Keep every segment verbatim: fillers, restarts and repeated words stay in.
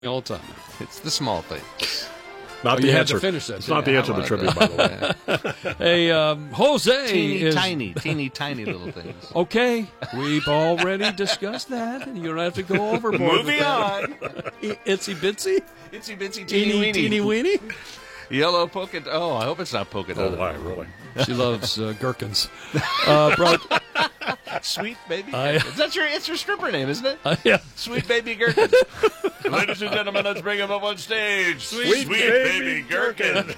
all the time. It's the small thing. Not oh, the you answer. had to finish that. It's not the answer to the trivia, by the way. Hey, um, Jose teeny is tiny, teeny tiny little things. Okay, we've already discussed that, and you don't have to go overboard. Moving on. Itsy bitsy, itsy bitsy, teeny teeny weeny, teeny weeny. Yellow polka. Oh, I hope it's not polka dot. Oh, why, really? She loves uh, gherkins. Uh, brought, Sweet baby. I- Gherkins. That's your it's your stripper name, isn't it? uh, yeah. Sweet baby Gherkin. Ladies and gentlemen, let's bring him up on stage. Sweet baby Gherkin.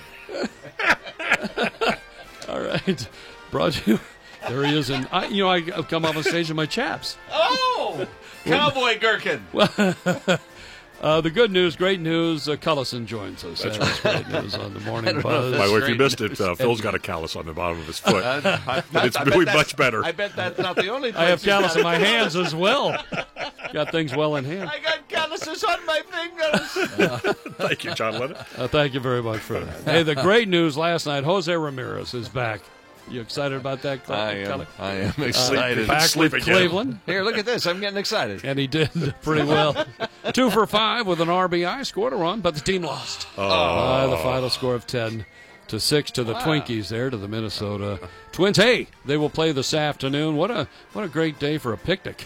All right, brought you. There he is, and I, you know, I come up on stage in my chaps. Oh, cowboy Gherkin. Uh, the good news, great news, uh, Cullison joins us. That's, That's great news on the Morning Buzz. By the way, if you Great missed it, uh, Phil's got a callus on the bottom of his foot. Uh, I, But it's I really bet much better. I bet that's not the only place I have he's callus got in my it. hands as well. Got things well in hand. I got calluses on my fingers. Thank you, John Lennon. Uh, thank you very much for that. Hey, the great news last night, Jose Ramirez is back. You excited about that, Cle- I am, Kelly? I am excited. Back Sleep with again. Cleveland, Here, look at this. I'm getting excited. and he did pretty well. Two for five with an R B I, scored a run, but the team lost. Oh. Uh, the final score of ten to six to the Wow. Twinkies there, to the Minnesota Twins. Hey, they will play this afternoon. What a what a great day for a picnic.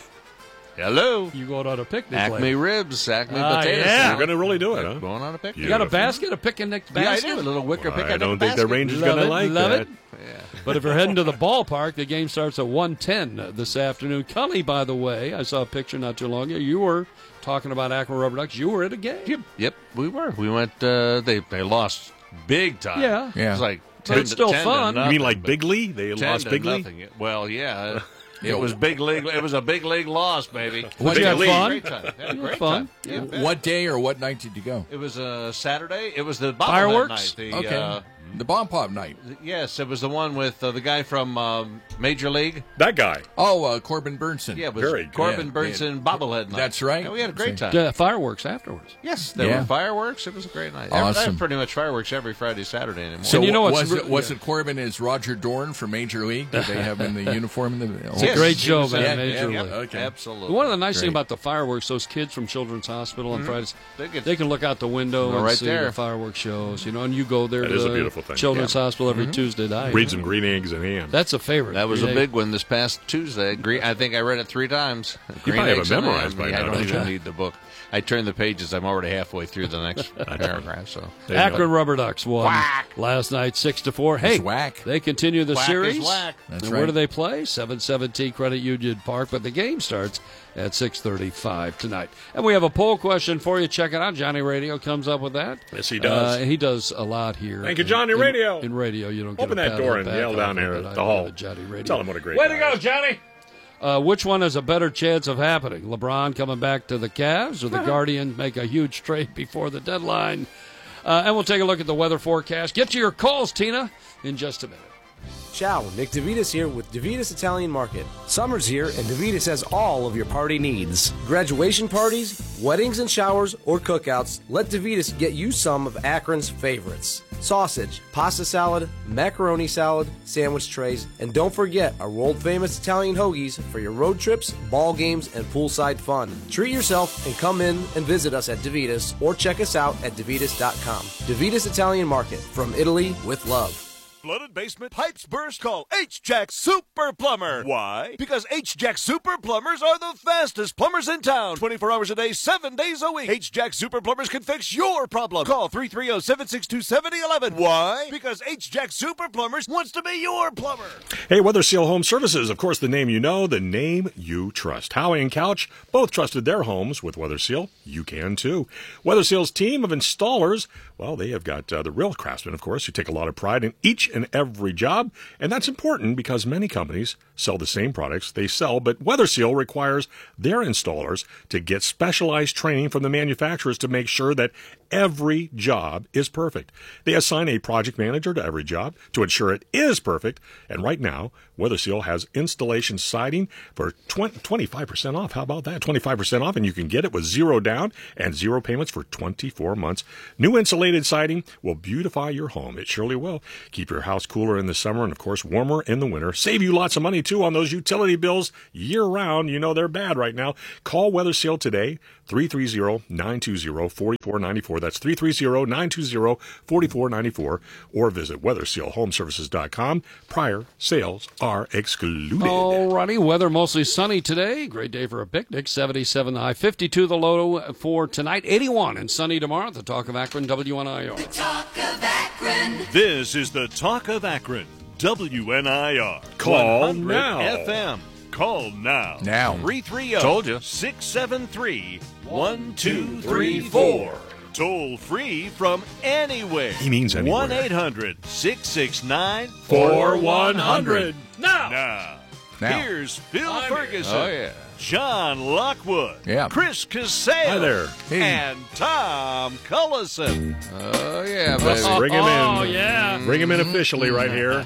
Hello. You going on a picnic Acme later. ribs, Acme Ah, potatoes. yeah. You're going to really do it, huh? Going on a picnic. You got a Beautiful. basket, a picnic Yeah, I basket? do. A little wicker Well, picnic I don't think basket. the Rangers Love going to it, like love that. it. Yeah. But if you're heading to the ballpark, the game starts at one ten this afternoon. Cully, by the way, I saw a picture not too long ago. You were talking about Akron Rubber Ducks. You were at a game. Yep, yep, we were. We went. Uh, they they lost big time. Yeah. It was like But ten it's to- still ten to fun. You You mean nothing, like but Big League? They ten lost to Big League? nothing. Well, yeah. It was big league. It was a big league loss, baby. What, you Big had league. fun? Great time. Had a You had great fun? time. Yeah, What day or what night did you go? It was a Saturday. It was the bobblehead Fireworks? night. The, Okay. uh, The Bomb Pop night. yes, it was the one with uh, the guy from um, Major League. That guy. Oh, uh, Corbin Burnson. Yeah, it was Very good. Corbin Yeah, Burnson bobblehead night. That's right. Yeah, we had a great time. Yeah, fireworks afterwards. Yes, there Yeah. were fireworks. It was a great night. Awesome. Every, pretty much fireworks every Friday, Saturday anymore. So And you know what's was re- it was yeah. it Corbin as Roger Dorn from Major League? Did they have him in the uniform? In the, It's a Yes, great it show, was, man. yeah, Major yeah, League. okay. Absolutely. One of the nice things Great. about the fireworks, those kids from Children's Hospital on Fridays, They they, get- can look out the window Go and right see there. the fireworks shows. You know, and you go there That to is a the beautiful thing. Children's Hospital every Tuesday night. Read some green eggs and ham. That's a favorite. That was Green a egg. big one this past Tuesday. Green, I think I read it three times. You Green probably have eggs it and memorized ham. by Yeah, now, I don't don't even you? need the book. I turn the pages. I'm already halfway through the next paragraph. So There you go. Akron Rubber Ducks won Whack. last night six to four. Hey, It's whack. they continue the Whack is series. whack. That's and right. where do they play? seven seventeen Credit Union Park, but the game starts at six thirty-five tonight. And we have a poll question for you. Check it out. Johnny Radio comes up with that. Yes, he does. Uh, he does a lot here. Thank you, In- Johnny in- Radio. In radio, you don't get Open a that pat on door the and back yell off down of here it. at I the give hall. it Johnny Radio. Tell him what a great Way guy to go, he is. Johnny! Uh, which one has a better chance of happening? LeBron coming back to the Cavs or the Guardians make a huge trade before the deadline? Uh, and we'll take a look at the weather forecast. Get to your calls, Tina, in just a minute. Ciao, Nick DeVitas here with DeVitas Italian Market. Summer's here and DeVitas has all of your party needs. Graduation parties, weddings and showers, or cookouts, let DeVitas get you some of Akron's favorites. Sausage, pasta salad, macaroni salad, sandwich trays, and don't forget our world-famous Italian hoagies for your road trips, ball games, and poolside fun. Treat yourself and come in and visit us at DeVitas or check us out at devitas dot com. DeVitas Italian Market, from Italy with love. Flooded basement pipes burst? Call H-Jack Super Plumber. Why? Because H-Jack Super Plumbers are the fastest plumbers in town. twenty-four hours a day, seven days a week. H-Jack Super Plumbers can fix your problem. Call three three zero, seven six two, seven zero one one. Why? Because H-Jack Super Plumbers wants to be your plumber. Hey, Weather Seal Home Services. Of course, the name you know, the name you trust. Howie and Couch both trusted their homes with Weather Seal. You can too. Weather Seal's team of installers, well, they have got uh, the real craftsmen, of course, who take a lot of pride in each and every job. And that's important because many companies sell the same products they sell, but Weather Seal requires their installers to get specialized training from the manufacturers to make sure that every job is perfect. They assign a project manager to every job to ensure it is perfect. And right now, Weather Seal has installation siding for twenty, twenty-five percent off. How about that? twenty-five percent off, and you can get it with zero down and zero payments for twenty-four months. New insulated siding will beautify your home. It surely will. Keep your house cooler in the summer and, of course, warmer in the winter. Save you lots of money, too. too, on those utility bills year-round. You know they're bad right now. Call Weather Seal today, three three zero, nine two zero, four four nine four. That's three three zero, nine two zero, four four nine four. Or visit weather seal home services dot com. Prior sales are excluded. Alrighty, weather mostly sunny today. Great day for a picnic. seventy-seven high, fifty-two the low for tonight. eighty-one and sunny tomorrow at the Talk of Akron, W N I R. Talk of Akron. This is the Talk of Akron, W N I R. Call one hundred now. F M. Call now. Now. three three zero, Told you. six seven three, one two three four. Toll free from anywhere. He means anywhere. one eight hundred, six six nine, four one hundred. Now! Now, Now. here's Phil I'm here. Ferguson, Oh, yeah. John Lockwood, Yeah. Chris Casale, Hi there. Hey. and Tom Cullison. Oh, yeah, Let's baby. bring him in. Oh, yeah. Bring him in officially right here.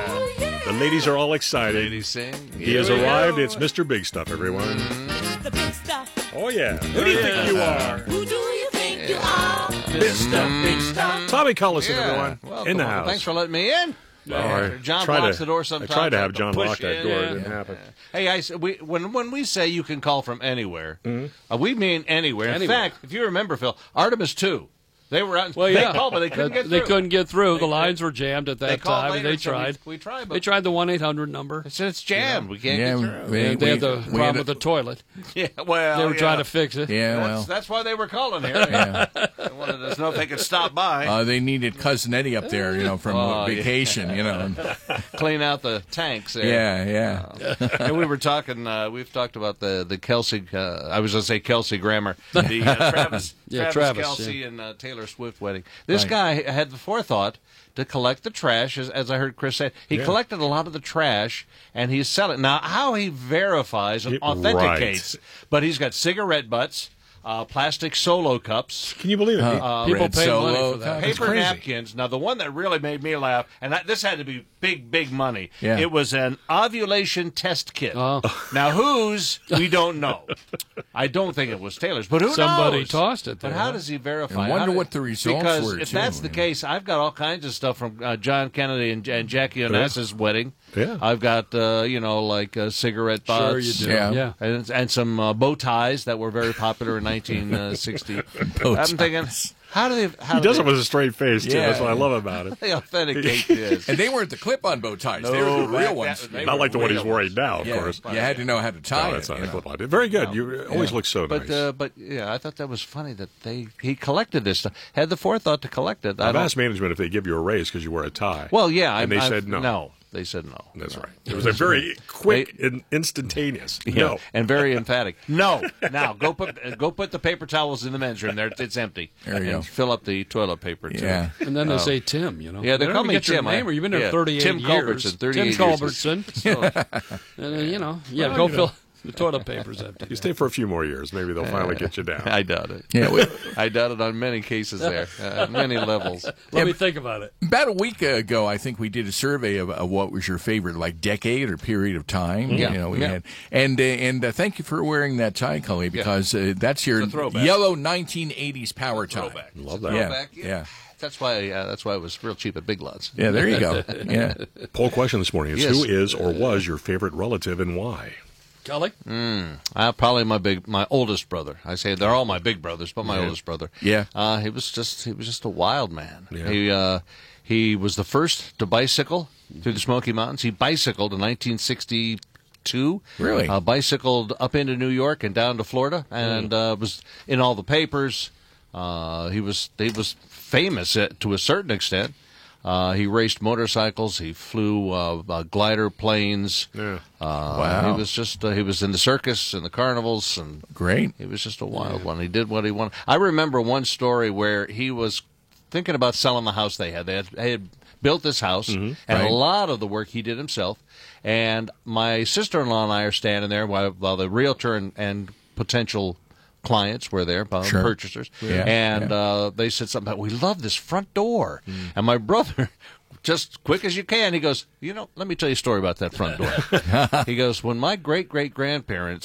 The ladies are all excited. Ladies sing. He has arrived. It's Mister Big Stuff, everyone. The big stuff. Oh, yeah. Who do you think you are? Who do you think you are? Big Stuff, Big Stuff. Tommy Cullison, Yeah. everyone. Well, in the come on. house. Thanks for letting me in. Oh, I John tried locks to- the door sometimes. I tried to have I John push lock that in, door. It yeah. didn't happen. Hey, I, s- we, when when we say you can call from anywhere, uh, we mean anywhere. In Anywhere. fact, if you remember, Phil, Artemis two, they were out. Well, they yeah. called, but they couldn't That- get through. They couldn't get through. The They- lines were jammed at They that called time, later, and they so we- tried. We, tried, but They tried the one eight hundred number. They said it's jammed. We can't Yeah, get through. we- And they had the we problem had a- with the toilet. Yeah, well, They were yeah. trying to fix it. Yeah, That's, well. that's why they were calling here. Yeah. They wanted us to know if they could stop by, Uh, they needed Cousin Eddie up there, you know, from Oh, yeah. vacation, you know. and- clean out the tanks there. Yeah, yeah. And we were talking. Uh, we've talked about the the Kelsey. Uh, I was going to say Kelsey Grammer. The uh, Travis, Yeah, Travis, Travis, Kelsey yeah. and uh, Taylor Swift wedding. This Right. guy had the forethought to collect the trash, as, as I heard Chris say. He Yeah. collected a lot of the trash, and he's selling. Now, how he verifies and It- authenticates, right. but he's got cigarette butts, uh, plastic Solo cups. Can you believe it? Uh, People Red pay money Solo for that. cup. That's paper crazy. napkins. Now, the one that really made me laugh, and that, this had to be big, big money. Yeah. It was an ovulation test kit. Oh. Now, whose, we don't know. I don't think it was Taylor's, but who Somebody knows? tossed it But there, how huh? does he verify? I How wonder do- what the results because were, if too, that's the yeah. case, I've got all kinds of stuff from uh, John Kennedy and, and Jackie Onassis' wedding. Yeah. I've got, uh, you know, like uh, cigarette butts. Sure you do. Yeah. Yeah. And, and some uh, bow ties that were very popular in nineteen sixty. Bow I'm thinking, ties. how do they? How He do does they, it with a straight face, too. Yeah. That's what I love about it. they authenticate this? And they weren't the clip-on bow ties. they were No, the real that- ones. that- they Not were like the one he's real wearing now, of yeah, course. you had to know how to tie No, it. that's not you a know. clip-on. Very good. You always look so But nice. uh, but yeah, I thought that was funny that they he collected this stuff, had the forethought to collect it. I I've don't- asked management if they give you a raise because you wear a tie. well, yeah, and I, they I've- said no. No, they said no. That's right. It was a very quick and instantaneous. Yeah, No. and very emphatic. No, now go put uh, go put the paper towels in the men's room. There, it's empty. There you and go. fill up the toilet paper too. Yeah. And then they say Tim, you know. Yeah, they never call me get your Tim. I- name, or you've been there yeah, thirty-eight Tim years. Culbertson, thirty-eight Tim years. Culbertson. So, And then, you know, yeah, Well, go you know. fill the toilet paper's empty. You stay for a few more years. Maybe they'll finally get you down. I doubt it. Yeah, we- I doubt it on many cases there, uh, many levels. Let me think about it. About a week ago, I think we did a survey of, of what was your favorite, like decade or period of time. Yeah, you know, we yeah. had, and uh, and uh, thank you for wearing that tie, Cully, because uh, that's your It's a throwback. yellow nineteen eighties power tie. Throwback. Love that. Yeah, Throwback, yeah, That's why. Uh, that's why it was real cheap at Big Lots. yeah. There you go. Yeah, Poll question this morning is Yes. who is or was your favorite relative and why? Kelly? Uh, probably my big, my oldest brother. I say they're all my big brothers, but my Yeah. oldest brother. Yeah. Uh, he was just, he was just a wild man. Yeah. He, uh, he was the first to bicycle through the Smoky Mountains. He bicycled in nineteen sixty-two. Really? Uh, bicycled up into New York and down to Florida, and uh, was in all the papers. Uh, he was, he was famous at, to a certain extent. Uh, he raced motorcycles. He flew uh, uh, glider planes. Yeah. Uh, Wow. He was just uh, he was in the circus and the carnivals, and great. he was just a wild one. He did what he wanted. I remember one story where he was thinking about selling the house they had. They had, they had built this house, and Right. a lot of the work he did himself. And my sister-in-law and I are standing there while, while the realtor and, and potential clients were there, uh, Sure. purchasers, Yeah, and yeah. Uh, they said something about, we love this front door. And my brother, just quick as you can, he goes, you know, let me tell you a story about that front door. He goes, when my great-great-grandparents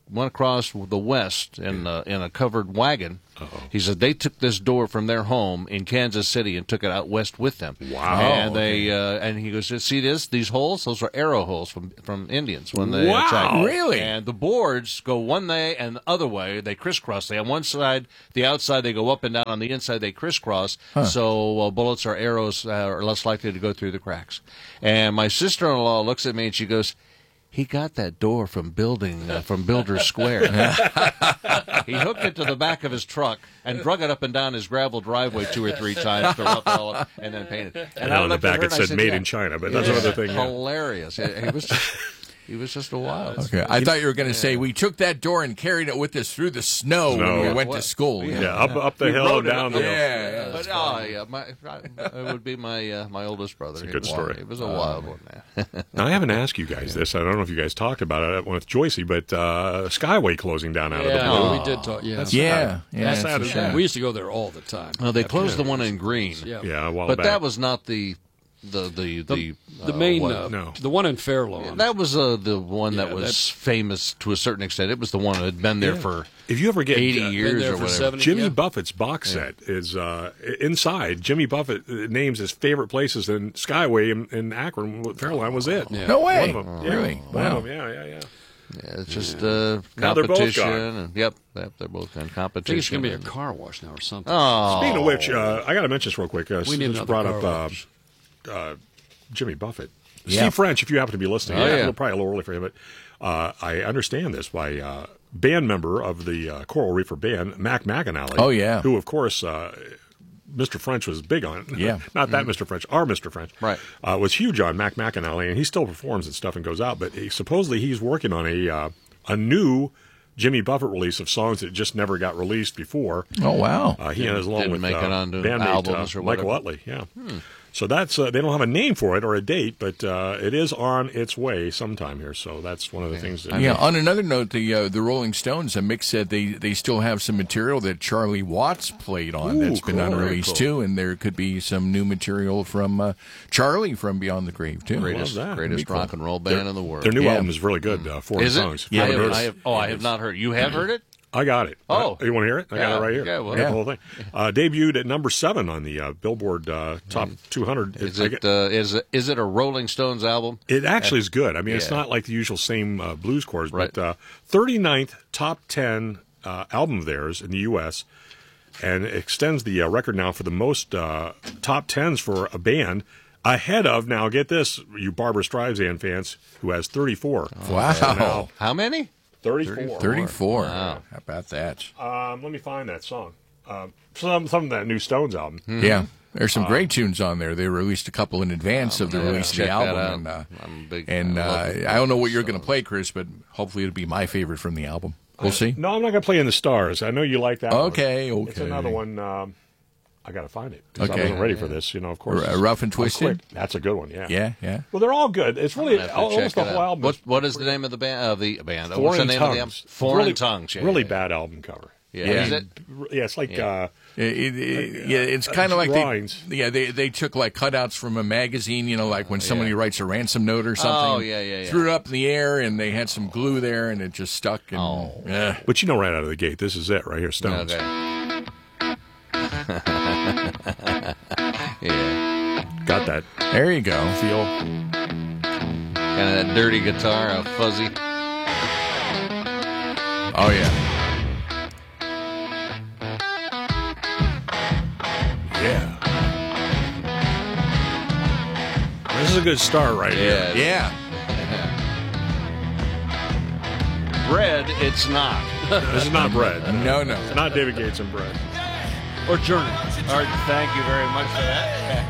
went across the west in uh, in a covered wagon. Uh-oh. He said they took this door from their home in Kansas City and took it out west with them. Wow! And they uh, and he goes, see this? These holes? Those are arrow holes from from Indians when they wow! attack. Really? And the boards go one way and the other way. They crisscross. They on one side, the outside they go up and down. On the inside they crisscross. Huh. So uh, bullets or arrows uh, are less likely to go through the cracks. And my sister-in-law looks at me and she goes, he got that door from building uh, from Builder's Square. He hooked it to the back of his truck and drug it up and down his gravel driveway two or three times to rough it all up and then painted it. And on the back it said, "Made yeah. in China," but that's another thing. Yeah. Hilarious. He was just, he was just a wild. Okay, I thought you were going to say we took that door and carried it with us through the snow, Snow. when we Yeah. went What? to school. Yeah, Yeah. up up the We hill rode and it down up the the hill. Yeah, yeah. But oh yeah, my, it would be my uh, my oldest brother. It's a He good was- story. It was a wild one, man. Now, I haven't asked you guys this. I don't know if you guys talked about it with Joycey, but uh, Skyway closing down out of the Yeah, blue. we did talk. Yeah, That's Yeah, sad. yeah, That's it's sad a as shame. that. we used to go there all the time. Well, they After closed the that. one in Green. Yeah, Yeah, a while But back. that was not the the the the, the, the uh, main, what- uh, No. the one in Fair Lawn. that was uh, the one that Yeah, was that- famous to a certain extent. It was the one that had been there for If you ever get eighty uh, Been years there or for whatever. seventy. Jimmy yeah. Buffett's box set is uh, inside. Jimmy Buffett uh, names his favorite places, and Skyway in, in Akron, Fairline was it. Yeah. No way. One of them. Oh, really? One Wow. of them. Yeah, yeah, yeah. Yeah, it's just uh, Now they're both competition. gone. And, yep, yep, they're both in I think it's competition. going to be a car wash now or something. Oh, Speaking of which, uh, I got to mention this real quick. Uh, we need just another brought car up uh, wash. uh, Jimmy Buffett. Yeah. Steve French, if you happen to be listening, Oh, yeah, yeah. it'll probably a little early for him, but uh, I understand this by uh, band member of the uh, Coral Reefer Band, Mac McAnally. Oh, yeah. Who, of course, uh, Mister French was big on. Yeah. Not that Mister French, our Mister French. Right. Uh, was huge on Mac McAnally, and he still performs and stuff and goes out, but he, supposedly he's working on a uh, a new Jimmy Buffett release of songs that just never got released before. Oh, wow. Uh, he and his along Didn't with make it uh, onto bandmate albums uh, or Michael whatever. Utley. Yeah. So that's uh, they don't have a name for it or a date, but uh, it is on its way sometime here. So that's one of the things. That, Yeah. On another note, the uh, the Rolling Stones, uh, Mick said they, they still have some material that Charlie Watts played on Ooh, that's been cool. unreleased Very too, and there could be some new material from uh, Charlie from Beyond the Grave too. greatest that. greatest Pretty rock and roll band in the world. Their new Yeah. album is really good. Uh, Foreign Is it? songs. I Haven't have, heard it. I have, oh, I have not heard. You have heard it? I got it. Oh. Uh, you want to hear it? I got Yeah. it right here. Yeah, well, I got yeah. the whole thing. Uh, debuted at number seven on the uh, Billboard uh, Top two hundred. Is I it get- uh, is it, is it a Rolling Stones album? It actually is good. I mean, it's Yeah. not like the usual same uh, blues chords, Right. but uh, thirty-ninth top ten uh, album of theirs in the U S and it extends the uh, record now for the most uh, top tens for a band ahead of, now get this, you Barbra Streisand fans, who has thirty-four. Wow. How many? thirty-four. thirty-four. Wow. How about that? Um, let me find that song. Um, some, some of that new Stones album. Yeah. There's some great tunes on there. They released a couple in advance of the yeah, release of check the that album. out. And, uh, I'm a big and fan. I love uh, the I don't know what you're Stones. going to play, Chris, but hopefully it'll be my favorite from the album. We'll see. No, I'm not going to play In the Stars. I know you like that one. Okay, It's okay. another one. Um, I got to find it. 'Cause I Okay. wasn't ready for this, you know, of course. R- Rough and I'm Twisted? quick. That's a good one, yeah. Yeah, yeah. Well, they're all good. It's really I have to almost check the it whole out. album. What, is what is the name of the band? Of the band? What's Foreign the name Tongues. of the album? Foreign really, Tongues. Yeah, really yeah, bad album cover. Yeah. Yeah. Is it? Yeah, it's like Yeah. uh, It, it, it, yeah, it's kind of like drawings. they, yeah, they they took like cutouts from a magazine, you know, like when somebody writes a ransom note or something. Oh, yeah, yeah, yeah. Threw it up in the air, and they had some glue there, and it just stuck. And, Oh. yeah. but you know right out of the gate, this is it right here, Stones. Okay. yeah. Got that There you go. feel. Kind of that dirty guitar, uh, fuzzy. Oh yeah. Yeah. This is a good start right here. Yeah. Yeah. Bread, it's not. This is not bread. No, no. It's not David Gates and bread. Or Journey. All right, thank you very much for that.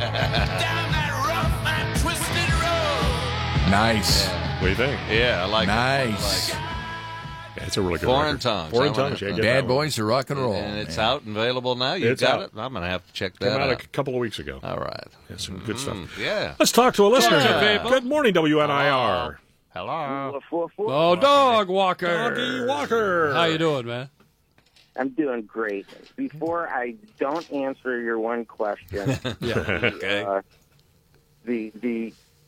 Nice. What do you think? Yeah, I like Nice. it. I like Yeah, it's a really good Foreign record. Tongues. Foreign I wanna- Tongues. Yeah, get Bad that one. Boys of Rock and Roll. it. And it's Yeah. out and available now. You It's got out. it? I'm going to have to check Came that out out. a couple of weeks ago. All right. Yeah, some good stuff. Yeah. Let's talk to a listener. to here. people. Good morning, W N I R. Hello. Oh, Dog Walker. Doggy Walker. How you doing, man? I'm doing great. Before I don't answer your one question, Yeah. Okay. uh, the the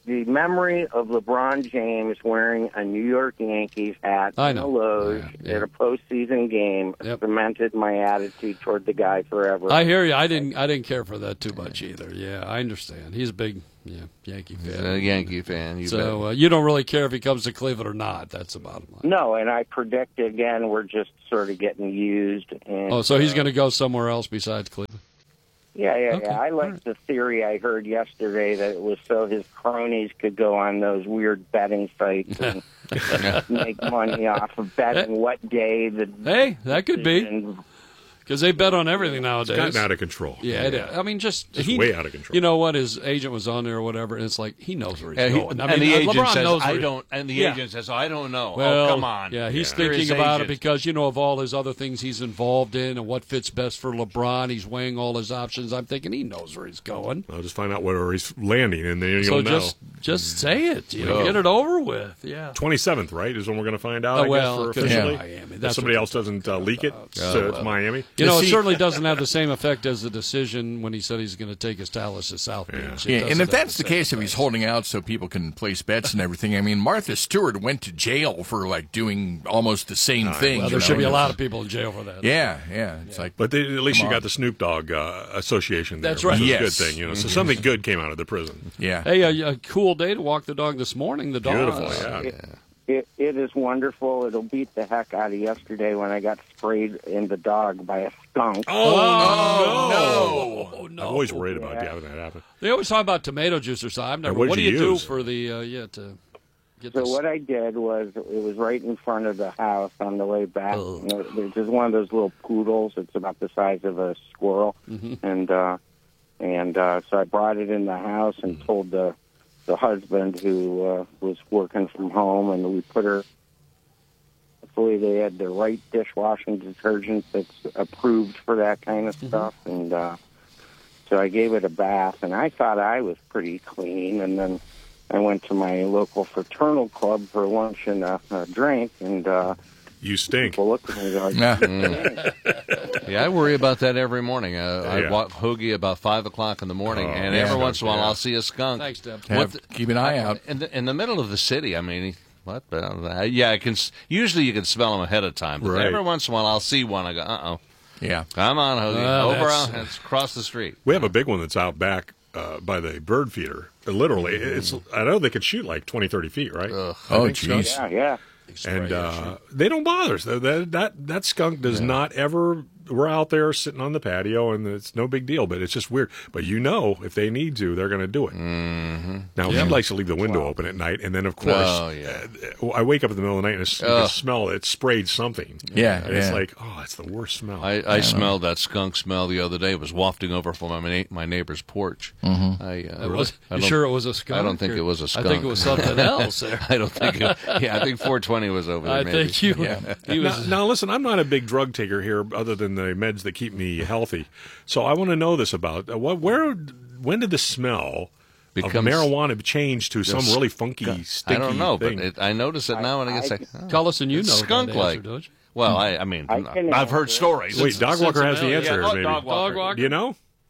the memory of LeBron James wearing a New York Yankees hat I in know. a Loge Yeah, yeah. at a postseason game Yep. cemented my attitude toward the guy forever. I hear you. I didn't. I didn't care for that too much either. Yeah, I understand. He's a big, yeah, Yankee fan. A Yankee fan. You so bet. uh, you don't really care if he comes to Cleveland or not. That's the bottom line. No, and I predict again we're just sort of getting used. And, Oh, so he's uh, going to go somewhere else besides Cleveland. Yeah, yeah, Okay, yeah. I all like right. the theory I heard yesterday that it was so his cronies could go on those weird betting sites and make money off of betting what day the Hey, that could be decision- because they bet on everything It's nowadays. gotten out of control. Yeah, it is. I mean, just, Just he, way out of control. You know what? His agent was on there or whatever, and it's like he knows where he's And, he- going. I and mean, the uh, agent LeBron says, knows where "I he- don't." And the Yeah. agent says, "I don't know." Well, oh, come on. Yeah, he's Yeah. thinking His about it agent. because, you know, of all his other things he's involved in and what fits best for LeBron. He's weighing all his options. I'm thinking he knows where he's going. I'll just find out where he's landing, and then you'll So know. just just say it. You know, Yeah. get it over with. Yeah. twenty-seventh, right, is when we're going to find out, Oh, I well, guess, for it could be officially. Miami. If That's somebody what else doesn't uh, leak it, Oh, so it's Miami. You know, it See- certainly doesn't have the same effect as the decision when he said he's going to take his talents to South Beach. It Yeah, and doesn't if have that's the same case, if effect. he's holding out so people can place bets and everything, I mean, Martha Stewart went to jail for like doing almost the same thing. Well, you there know? should be a lot of people in jail for that. Yeah, yeah. It's like, But they, at least Come you got on. the Snoop Dogg uh, association there. That's right. Which is Yes. a good thing, you know. So something good came out of the prison. yeah. Hey, a, a cool day to walk the dog this morning. The dog. Beautiful, yeah. It, it is wonderful. It'll beat the heck out of yesterday when I got sprayed in the dog by a skunk. Oh, no. no. I'm always worried about having that happen. They always talk about tomato juice or something. I've never. what'd What do you you do use? for the uh, yeah to get So this? what I did was, it was right in front of the house on the way back. Oh. You know, There's just one of those little poodles. It's about the size of a squirrel, Mm-hmm. and uh, and uh, so I brought it in the house and told the the husband who uh, was working from home, and we put her. Hopefully, they had the right dishwashing detergent that's approved for that kind of stuff, and uh, so I gave it a bath, and I thought I was pretty clean, and then. I went to my local fraternal club for lunch and a, a drink, and uh, You stink. people looked at me like, Yeah. Yeah, I worry about that every morning. Uh, Yeah. I walk Hoagie about five o'clock in the morning, Oh, and yeah. every once in a while Yeah. I'll see a skunk. Thanks, Deb. Have- What the- keep an eye out. in the, in the middle of the city. I mean, what? Uh, yeah, I can. s- Usually, you can smell them ahead of time. But Right. every once in a while, I'll see one. I go, uh oh, Yeah. come on, Hoagie, Well, over that's- on, it's across the street. We have a big one that's out back uh, by the bird feeder. Uh, Literally, it's. I know they could shoot like twenty, thirty feet, right? I Oh, think so. jeez. yeah, yeah. And uh, they don't bother us. That, that that that skunk does not ever. We're out there sitting on the patio, and it's no big deal. But it's just weird. But you know, if they need to, they're going to do it. Mm-hmm. Now he likes to leave the window open at night, and then of course, Oh, yeah. uh, I wake up in the middle of the night and it's, you can smell it sprayed something. Yeah, and it's yeah. like, oh, it's the worst smell. I, I smelled that skunk smell the other day. It was wafting over from my na- my neighbor's porch. Mm-hmm. I, uh, It was, I you don't- sure it was a skunk? I don't think or- it was a I skunk. think it was something else. There. I don't think. It, yeah, I think four twenty was over there. I maybe. think you. He Now, was. now, listen, I'm not a big drug taker here, other than the meds that keep me healthy. So I want to know this about uh, what, where, when did the smell Becomes- of marijuana change to some really funky, stinky I don't know, thing? but it, I notice it now, and I get like, oh, Collison, you know it's that skunk-like. answer, don't you? Well, I, I mean, I can I've heard answer. stories. Wait, Dog Walker has the answer, Yeah, oh, maybe. Dog Walker. Dog Walker? Do you know?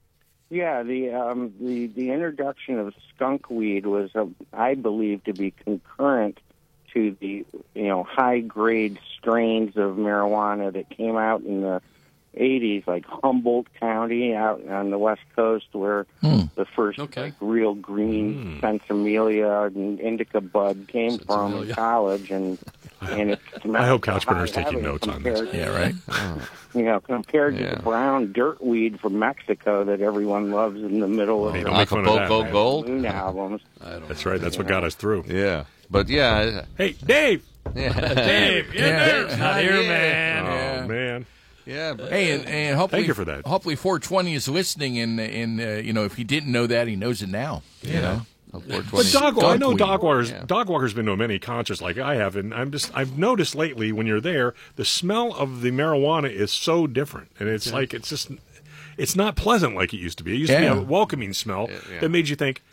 Yeah, the um, the the introduction of skunk weed was, uh, I believe, to be concurrent to the you know high grade strains of marijuana that came out in the eighties, like Humboldt County out on the West Coast, where the first Okay. like real green Sensimilia and indica bud came from in Sensimilia. college, and and it I hope Couchburner's taking notes on this. Yeah, right. You know, compared Yeah. to the brown dirt weed from Mexico that everyone loves in the middle They of don't the make fun of that. Acapulco Gold. Moon albums. That's right. That's what got us through. Yeah, but yeah, Hey, Dave. yeah, Dave, Yeah. not here, Yeah. man. Oh, man. yeah. But, Hey, and, and hopefully, Thank you for that. Hopefully, four twenty is listening, and and uh, you know, if he didn't know that, he knows it now. You know, But dog, I know weed. dog walker's Yeah. dog walker's been to many concerts like I have, and I'm just I've noticed lately when you're there, the smell of the marijuana is so different, and it's like it's just it's not pleasant like it used to be. It used to Yeah. be a welcoming smell yeah. that made you think,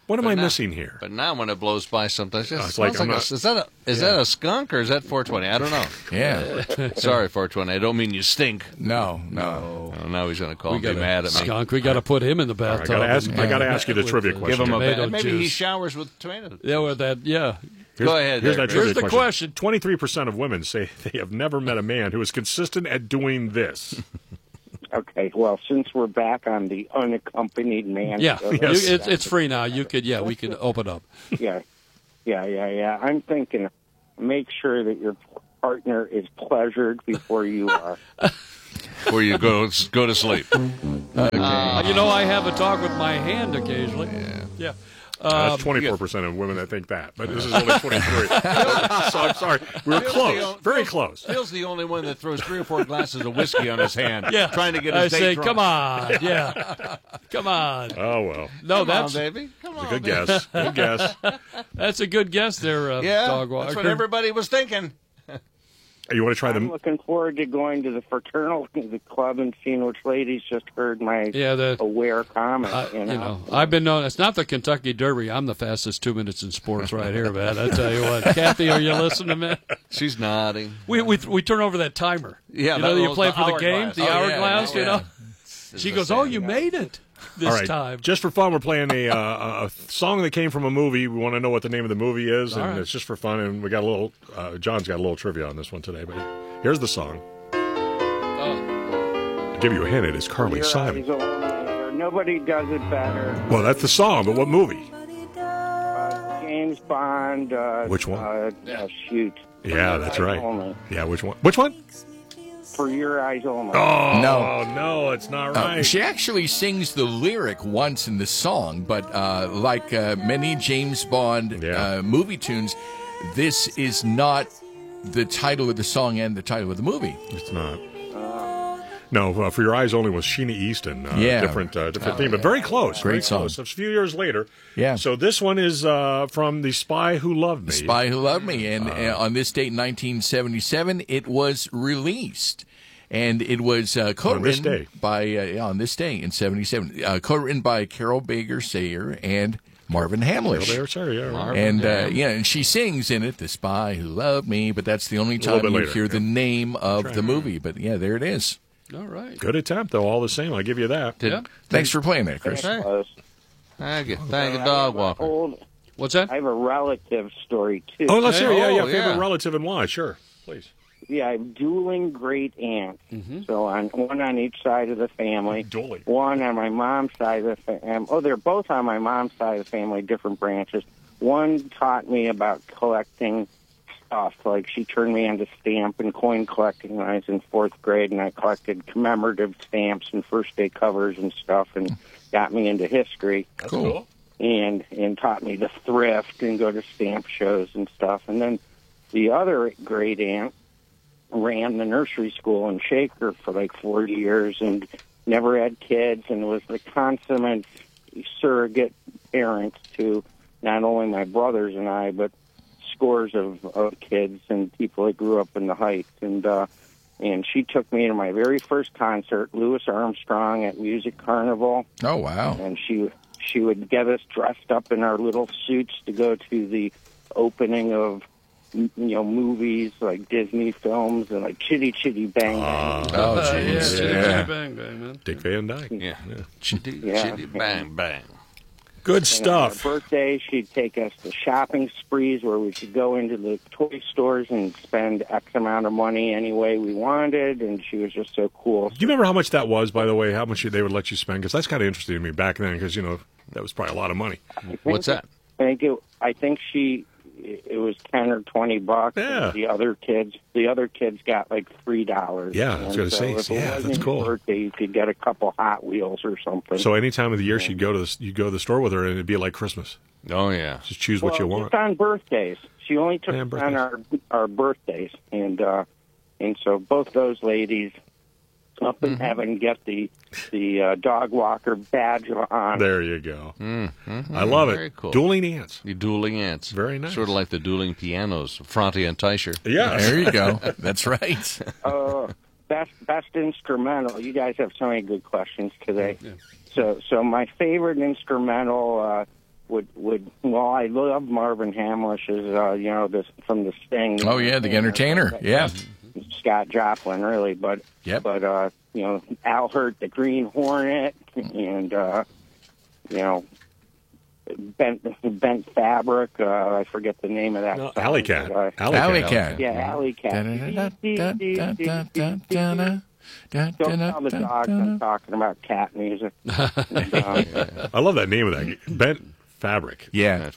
What am But I now- missing here? But now when it blows by sometimes, it Oh, it's smells like I'm like a- not- is that a is that a skunk or is that four twenty? I don't know. Yeah. Sorry, four twenty. I don't mean you stink. No, no. Oh, now he's going to call We and be got mad at me. skunk. We got to put him in the I bathtub. gotta ask. I and- gotta ask you the with trivia the- question. Give him a Tomato bad. Maybe he juice. showers with tomatoes. Yeah, with that. Yeah. Go ahead. Here's there, that Chris. trivia Here's the question. Twenty-three percent of women say they have never met a man who is consistent at doing this. Okay, well, since we're back on the unaccompanied man, Yeah. show, You- Yes. it's, it's free now. You could. Yeah, we can open up. yeah, yeah, yeah, yeah. I'm thinking, make sure that your partner is pleasured before you are. Before you go go to sleep. Uh, you know, I have a talk with my hand occasionally. Yeah. Yeah. Uh, Um, That's twenty-four percent of women that think that, but this is only twenty-three. So I'm sorry. We were close. Very close. Phil's the only one that throws three or four glasses of whiskey on his hand, Yeah. trying to get I his date say, drunk. come on. Yeah. Come on. Oh, well. No, Come that's on, baby. Come on, Good baby. guess. Good guess. that's a good guess there, uh, Yeah, dog that's what walker. everybody was thinking. You want to try I'm them? looking forward to going to the fraternal the club and seeing which ladies just heard my Yeah, the aware comment. Uh, you know, you know, I've been known. It's not the Kentucky Derby. I'm the fastest two minutes in sports right here, man. I tell you what, Kathy, are you listening, man? She's nodding. We we we turn over that timer. Yeah, you know, that you was play the for the game, hourglass. the Oh, yeah, hourglass. yeah, You yeah. know, she goes, "Oh, you made it this All right. time." Just for fun, we're playing a, uh, a song that came from a movie. We want to know what the name of the movie is, and All right. it's just for fun. And we got a little. Uh, John's got a little trivia on this one today. But here's the song. Oh. I'll give you a hint. It is Carly your Simon. eyes only, nobody does it better. Well, that's the song, but what movie? Uh, James Bond. Uh, Which one? Uh, uh, shoot. Yeah, For that's Your right. Eyes Only. Yeah, which one? Which one? For Your Eyes Only. Oh No. no, it's not Uh, right. she actually sings the lyric once in the song, but uh, like uh, many James Bond Yeah. uh, movie tunes, this is not the title of the song and the title of the movie. It's not. No, uh, For Your Eyes Only was Sheena Easton. Uh, Yeah. Different, uh, different theme, but very close. Great very song. close. It's a few years later. Yeah. So this one is uh, from The Spy Who Loved Me. The Spy Who Loved Me, and uh, on this date, nineteen seventy-seven, it was released. And it was uh, co-written day. by, uh, yeah, on this day in seventy-seven, uh, co-written by Carol Baker Sayer and Marvin Hamlish. Well, there, sorry, yeah, right. And uh, yeah, and she sings in it, "The Spy Who Loved Me," but that's the only little time bit you later, hear the yeah. name of the movie. But yeah, there it is. All right. Good attempt, though. All the same, I'll give you that. Did, Yeah. Thanks for playing that, Chris. Hey. Close. Thank you. Thank you, dog walker. Old, What's that? I have a relative story, too. Oh, let's hear. Yeah, yeah. Oh, Favorite yeah. relative and why? Sure, please. Yeah, I have dueling great aunts. Mm-hmm. So on one on each side of the family. Dueling. One on my mom's side of the family. Oh, they're both on my mom's side of the family, different branches. One taught me about collecting stuff. Like she turned me into stamp and coin collecting when I was in fourth grade, and I collected commemorative stamps and first day covers and stuff, and got me into history. That's Cool. cool. and and taught me to thrift and go to stamp shows and stuff. And then the other great aunt ran the nursery school in Shaker for like forty years and never had kids and was the consummate surrogate parent to not only my brothers and I, but scores of, of kids and people that grew up in the Heights. And uh, and she took me to my very first concert, Louis Armstrong at Music Carnival. Oh wow! And she she would get us dressed up in our little suits to go to the opening of you know movies like Disney films and like Chitty Chitty Bang Bang. Oh Uh, yeah, jeez. chitty, Yeah. chitty, bang, bang, man. Dick Van Dyke. Yeah. Chitty, Yeah. chitty, bang, bang. Good And stuff. on our birthday, she'd take us to shopping sprees where we could go into the toy stores and spend X amount of money any way we wanted, and she was just so cool. Do you remember how much that was, by the way, how much they would let you spend? Because that's kind of interesting to me back then, because, you know, that was probably a lot of money. What's that? I think it, I think she it was ten or twenty bucks. Yeah. And the other kids, the other kids got like three dollars. Yeah, I was gonna say, if it yeah, wasn't that's your cool. Birthday, you could get a couple Hot Wheels or something. So any time of the year she'd go to the, you'd go to the store with her, and it'd be like Christmas. Oh, yeah. Just choose well, what you want. just on birthdays. She only took Yeah, us birthdays. on our our birthdays, and uh, and so both those ladies up in Mm-hmm. heaven get the the uh, dog walker badge on. There you go. Mm-hmm. I love it. Very cool. Dueling ants. The dueling ants. Very nice. Sort of like the dueling pianos, Fronte and Teicher. Yeah. There you go. That's right. Uh, best best instrumental. You guys have so many good questions today. So so my favorite instrumental uh, would would well, I love Marvin Hamlish's, uh, you know, this from the Sting. Oh yeah, the Entertainer. Yeah. Scott Joplin, really, but Yep. but uh, you know, Al Hurt, the Green Hornet, and uh, you know, Bent Bent Fabric. Uh, I forget the name of that. No, song, Alley Cat. but, uh, Alley Alley Cat. Cat. Yeah, Alley Cat. Da-da-da-da-da-da-da. Don't tell the dogs I'm talking about cat music. And, um, I love that name of that. Bent Fabric. Yeah.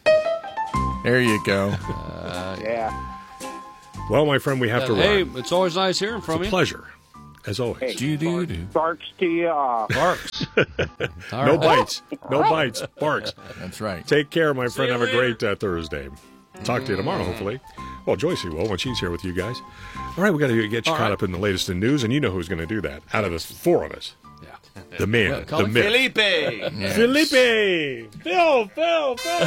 There you go. yeah. Well, my friend, we have to Hey, run. it's always nice hearing from It's a you. pleasure, as always. Do-do-do. Barks to you off. Barks. All No right. bites. No bites. Barks. That's right. Take care, my friend. you Have a later. great uh, Thursday. Talk to you tomorrow, hopefully. Well, Joycey will when she's here with you guys. All right, we got to get you All caught right. up in the latest in news, and you know who's going to do that. Out of the four of us, Yeah. the man, call the it myth, Felipe. Yes. Felipe. Phil, Phil, Phil.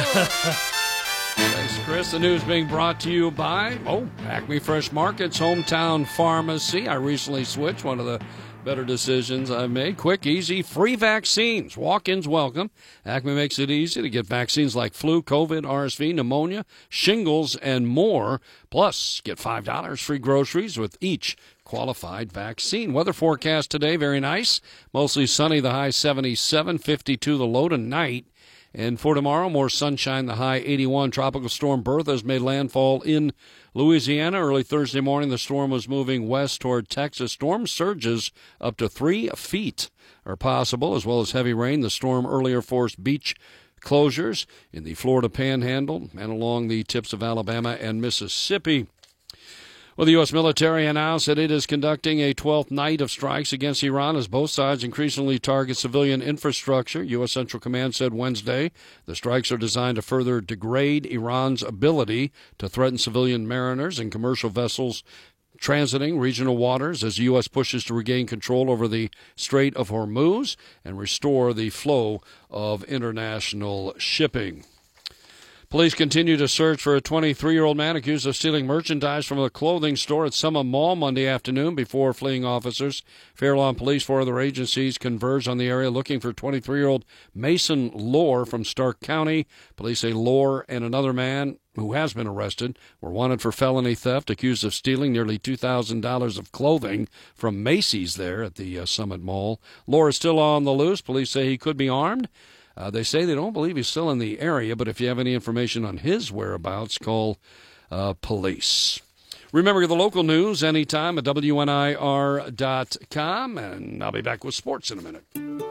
Thanks, Chris. The news being brought to you by, oh, Acme Fresh Market's Hometown Pharmacy. I recently switched, one of the better decisions I've made. Quick, easy, free vaccines. Walk-ins welcome. Acme makes it easy to get vaccines like flu, COVID, R S V, pneumonia, shingles, and more. Plus, get five dollars free groceries with each qualified vaccine. Weather forecast today, very nice. Mostly sunny, the high seventy-seven, fifty-two the low tonight. And for tomorrow, more sunshine, the high eighty-one. Tropical storm Bertha has made landfall in Louisiana. Early Thursday morning, the storm was moving west toward Texas. Storm surges up to three feet are possible, as well as heavy rain. The storm earlier forced beach closures in the Florida Panhandle and along the tips of Alabama and Mississippi. Well, the U S military announced that it is conducting a twelfth night of strikes against Iran as both sides increasingly target civilian infrastructure. U S Central Command said Wednesday the strikes are designed to further degrade Iran's ability to threaten civilian mariners and commercial vessels transiting regional waters as the U S pushes to regain control over the Strait of Hormuz and restore the flow of international shipping. Police continue to search for a twenty-three-year-old man accused of stealing merchandise from a clothing store at Summit Mall Monday afternoon before fleeing officers. Fair Lawn Police, four other agencies converged on the area looking for twenty-three-year-old Mason Lohr from Stark County. Police say Lohr and another man who has been arrested were wanted for felony theft, accused of stealing nearly two thousand dollars of clothing from Macy's there at the uh, Summit Mall. Lohr is still on the loose. Police say he could be armed. Uh, they say they don't believe he's still in the area, but if you have any information on his whereabouts, call uh, police. Remember the local news anytime at W N I R dot com, and I'll be back with sports in a minute.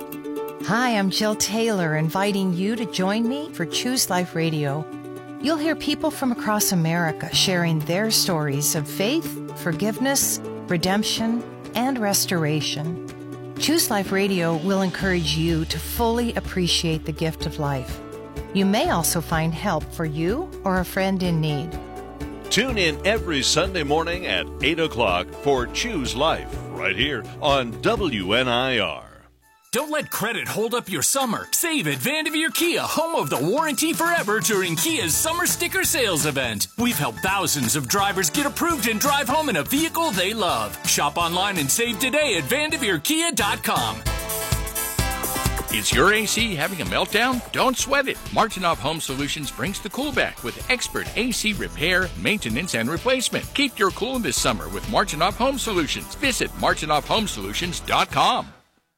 Hi, I'm Jill Taylor, inviting you to join me for Choose Life Radio. You'll hear people from across America sharing their stories of faith, forgiveness, redemption, and restoration. Choose Life Radio will encourage you to fully appreciate the gift of life. You may also find help for you or a friend in need. Tune in every Sunday morning at eight o'clock for Choose Life, right here on W N I R. Don't let credit hold up your summer. Save at Vanderveer Kia, home of the warranty forever during Kia's summer sticker sales event. We've helped thousands of drivers get approved and drive home in a vehicle they love. Shop online and save today at Vanderveer Kia dot com. Is your A C having a meltdown? Don't sweat it. Martinoff Home Solutions brings the cool back with expert A C repair, maintenance, and replacement. Keep your cool this summer with Martinoff Home Solutions. Visit Martinoff Home Solutions dot com.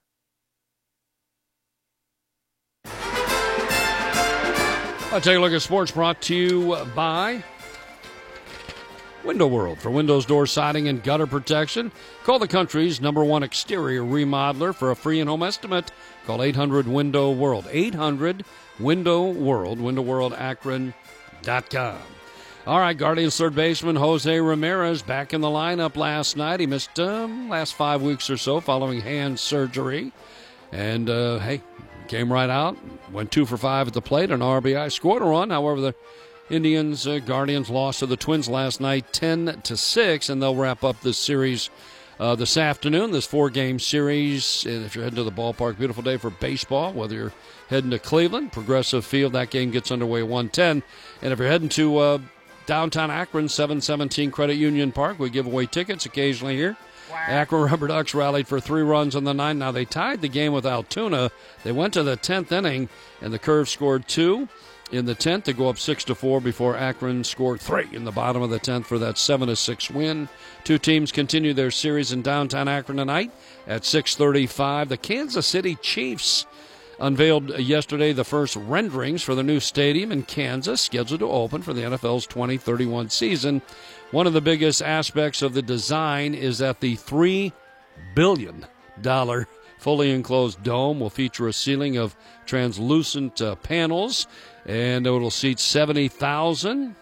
I'll take a look at sports brought to you by Window World. For windows, door siding, and gutter protection, call the country's number one exterior remodeler for a free in-home estimate. Call eight hundred window world. eight hundred window world. window world akron dot com. All right, Guardians third baseman Jose Ramirez back in the lineup last night. He missed um, last five weeks or so following hand surgery. And, uh, hey, came right out, went two for five at the plate, an R B I, scored a run. However, the Indians, uh, Guardians lost to the Twins last night ten to six, and they'll wrap up this series uh, this afternoon, this four-game series. And if you're heading to the ballpark, beautiful day for baseball, whether you're heading to Cleveland, Progressive Field, that game gets underway one ten. And if you're heading to uh, downtown Akron, seven seventeen Credit Union Park, we give away tickets occasionally here Akron Rubber Ducks rallied for three runs in the ninth. Now, they tied the game with Altoona. They went to the tenth inning, and the Curve scored two in the tenth to go up six to four before Akron scored three in the bottom of the tenth for that seven to six win. Two teams continue their series in downtown Akron tonight at six thirty-five. The Kansas City Chiefs unveiled yesterday the first renderings for the new stadium in Kansas, scheduled to open for the N F L's twenty thirty-one season. One of the biggest aspects of the design is that the three billion dollars fully enclosed dome will feature a ceiling of translucent uh, panels, and it will seat seventy thousand.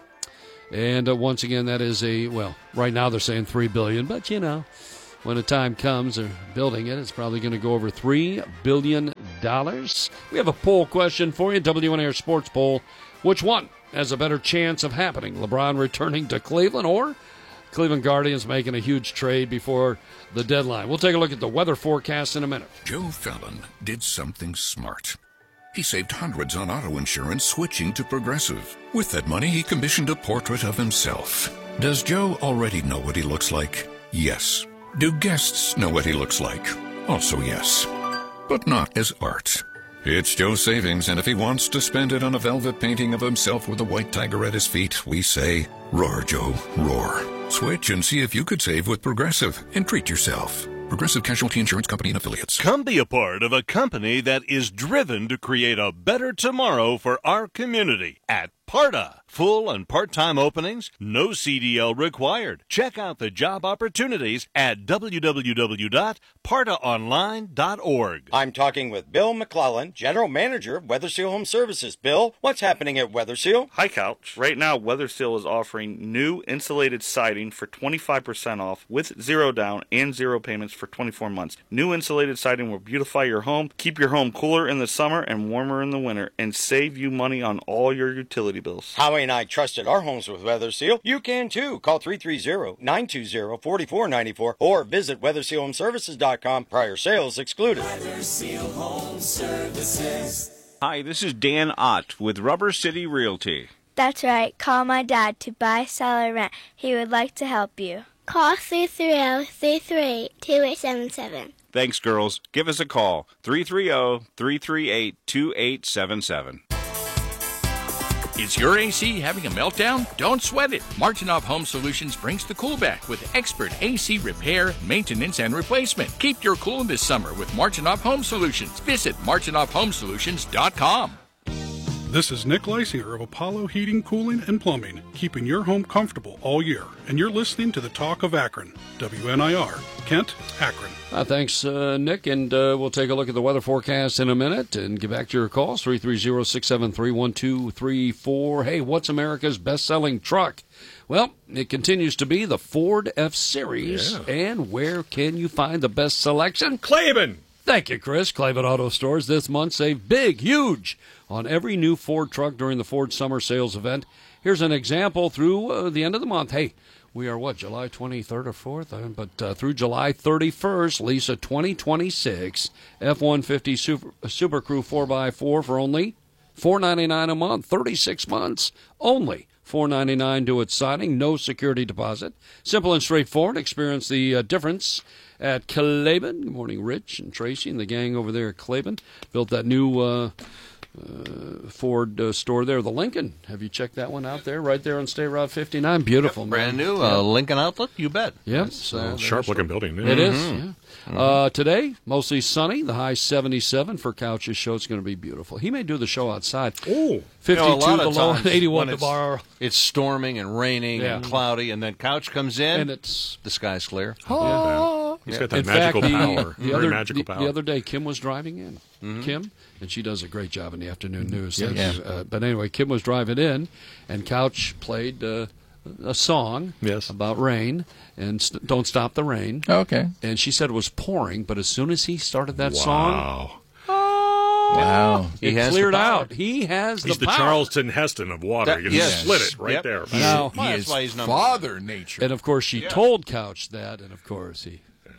And uh, once again, that is a, well, right now they're saying three billion dollars, but you know, when the time comes, they're building it, it's probably going to go over three billion dollars. We have a poll question for you, W N A R Sports Poll. Which one has a better chance of happening? LeBron returning to Cleveland or Cleveland Guardians making a huge trade before the deadline? We'll take a look at the weather forecast in a minute. Joe Fallon did something smart. He saved hundreds on auto insurance switching to Progressive. With that money, he commissioned a portrait of himself. Does Joe already know what he looks like? Yes. Do guests know what he looks like? Also yes. But not as art. It's Joe's savings, and if he wants to spend it on a velvet painting of himself with a white tiger at his feet, we say, roar, Joe, roar. Switch and see if you could save with Progressive and treat yourself. Progressive Casualty Insurance Company and Affiliates. Come be a part of a company that is driven to create a better tomorrow for our community at PARTA. Full and part-time openings, no C D L required. Check out the job opportunities at w w w dot parta online dot org. I'm talking with Bill McClellan, General Manager of Weatherseal Home Services. Bill, what's happening at Weatherseal? Hi, Couch. Right now, Weatherseal is offering new insulated siding for twenty-five percent off with zero down and zero payments for twenty-four months. New insulated siding will beautify your home, keep your home cooler in the summer and warmer in the winter, and save you money on all your utility bills. Howie and I trusted our homes with Weatherseal. You can too. Call three three zero, nine two zero, four four nine four or visit weatherseal home services dot com. Prior sales excluded. Weatherseal Home Services. Hi, this is Dan Ott with Rubber City Realty. That's right. Call my dad to buy, sell, or rent. He would like to help you. Call three three zero, three three eight, two eight seven seven. Thanks, girls. Give us a call. three three zero, three three eight, two eight seven seven. Is your A C having a meltdown? Don't sweat it. Martinov Home Solutions brings the cool back with expert A C repair, maintenance, and replacement. Keep your cool this summer with Martinov Home Solutions. Visit martinov home solutions dot com. This is Nick Lysier of Apollo Heating, Cooling, and Plumbing, keeping your home comfortable all year. And you're listening to the Talk of Akron, W N I R, Kent, Akron. Uh, thanks, uh, Nick, and uh, we'll take a look at the weather forecast in a minute and get back to your calls, three three zero, six seven three, one two three four. Hey, what's America's best-selling truck? Well, it continues to be the Ford F-Series, yeah. And where can you find the best selection? Claiborne! Thank you, Chris. Claiborne Auto Stores this month save big, huge on every new Ford truck during the Ford Summer Sales Event. Here's an example through uh, the end of the month. Hey, we are, what, July twenty-third or fourth? Uh, but uh, through July thirty-first, lease a twenty twenty-six F one fifty Super, Super Crew four by four for only four ninety-nine a month, thirty-six months only. four ninety-nine to its signing, no security deposit. Simple and straightforward. Experience the uh, difference at Claiborne. Good morning, Rich and Tracy and the gang over there at Claiborne. Built that new uh, uh, Ford uh, store there, the Lincoln. Have you checked that one out there? Right there on State Route fifty-nine. Beautiful, yep, man. Brand new uh, yeah. Lincoln Outlet, you bet. Yep. It's, uh, sharp-looking building. It is, yeah. Mm-hmm. Uh, today, mostly sunny. The high seventy-seven for Couch's show. It's going to be beautiful. He may do the show outside. Oh, fifty-two you know, a lot the of low, times eighty-one when tomorrow. It's, it's storming and raining yeah. and cloudy, and then Couch comes in, and it's the sky's clear. Oh. He's yeah. got that in magical fact, power. The, the Very other, magical the, power. The other day, Kim was driving in. Mm-hmm. Kim, and she does a great job in the afternoon news. Yes. Yeah. Uh, but anyway, Kim was driving in, and Couch played uh, a song yes. about rain and st- Don't Stop the Rain. Okay. And she said it was pouring, but as soon as he started that wow. song, wow, it he has cleared the power. out. He has He's the the power. Charleston Heston of water. That, you can yes. split it right yep. there. He, Now, he is why he's number Father Nature. And of course, she yeah. told Couch that, and of course he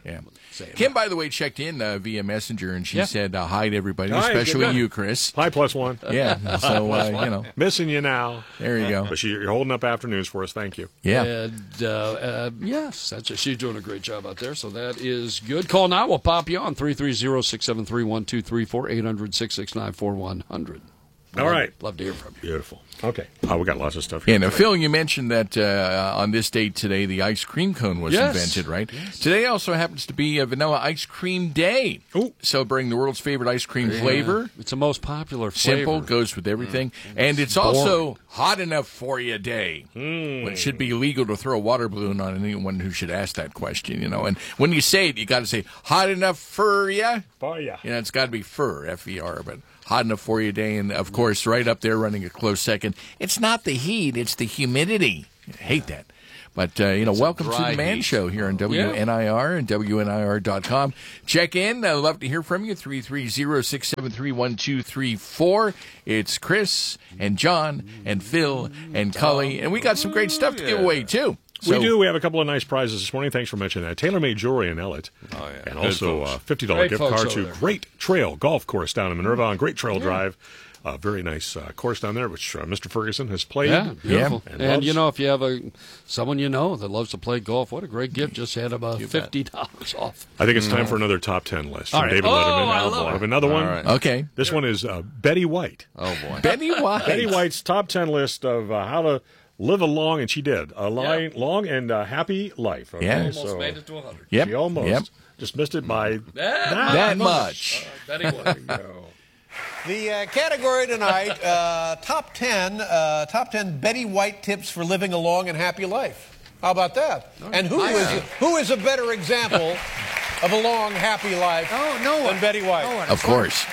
Yeah. Say it. Kim, by the way, checked in uh, via Messenger, and she Yeah. said uh, hi to everybody, Hi, especially good. you, Chris. Hi, plus one. Yeah, so, uh, you know. Missing you now. There you go. But she, you're holding up afternoons for us. Thank you. Yeah. And, uh, uh, yes, that's she's doing a great job out there, so that is good. Call now. We'll pop you on three three zero, six seven three, one two three four, eight hundred, six six nine, four one zero zero. All right. Love to hear from you. Beautiful. Okay. Oh, we got lots of stuff here. Yeah, now, Phil, you mentioned that uh, on this date today, the ice cream cone was Yes. invented, right? Yes. Today also happens to be a Vanilla Ice Cream Day. Ooh. Celebrating the world's favorite ice cream Yeah. flavor. It's the most popular flavor. Simple, goes with everything. Mm. And it's Boring. also hot enough for you day. Mm. Well, it should be illegal to throw a water balloon on anyone who should ask that question, you know. And when you say it, you got to say, hot enough for ya? For ya. You know, it's got to be fur, F E R, but hot enough for you day. And, of course, right up there running a close second, it's not the heat, it's the humidity. I hate that. But, uh, you know, It's a welcome to dry the Man heat. Show here on W N I R and W N I R dot com. Check in. I'd love to hear from you. three three zero, six seven three, one two three four. It's Chris and John and Phil and Cully. And we got some great stuff to give away, too. So, we do. We have a couple of nice prizes this morning. Thanks for mentioning that. TaylorMade Jewelry in Ellet. Oh, yeah. And Good also folks. uh, fifty dollars Great gift folks card over to there. Great Trail Golf Course down in Minerva on Great Trail Drive. A very nice uh, course down there, which uh, Mister Ferguson has played. Yeah, beautiful. And, And, loves. you know, if you have a someone you know that loves to play golf, what a great gift. Just had about fifty dollars off. I think it's time for another top ten list from All right. David Oh, Letterman. I Oh, love boy. I it. have another one. All right. Okay. This one is uh, Betty White. Oh, boy. Betty White. Betty White's top ten list of uh, how to live a long, and she did, a li- long and uh, happy life. Okay? Yeah. Almost So, made it to one hundred. Yep. She almost Yep. just missed it by That, That much. All right, Betty White. There you go. The uh, category tonight, uh, top ten, uh, top ten Betty White tips for living a long and happy life. How about that? And who is who is a better example of a long, happy life Oh, no than one. Betty White? No one. Of course.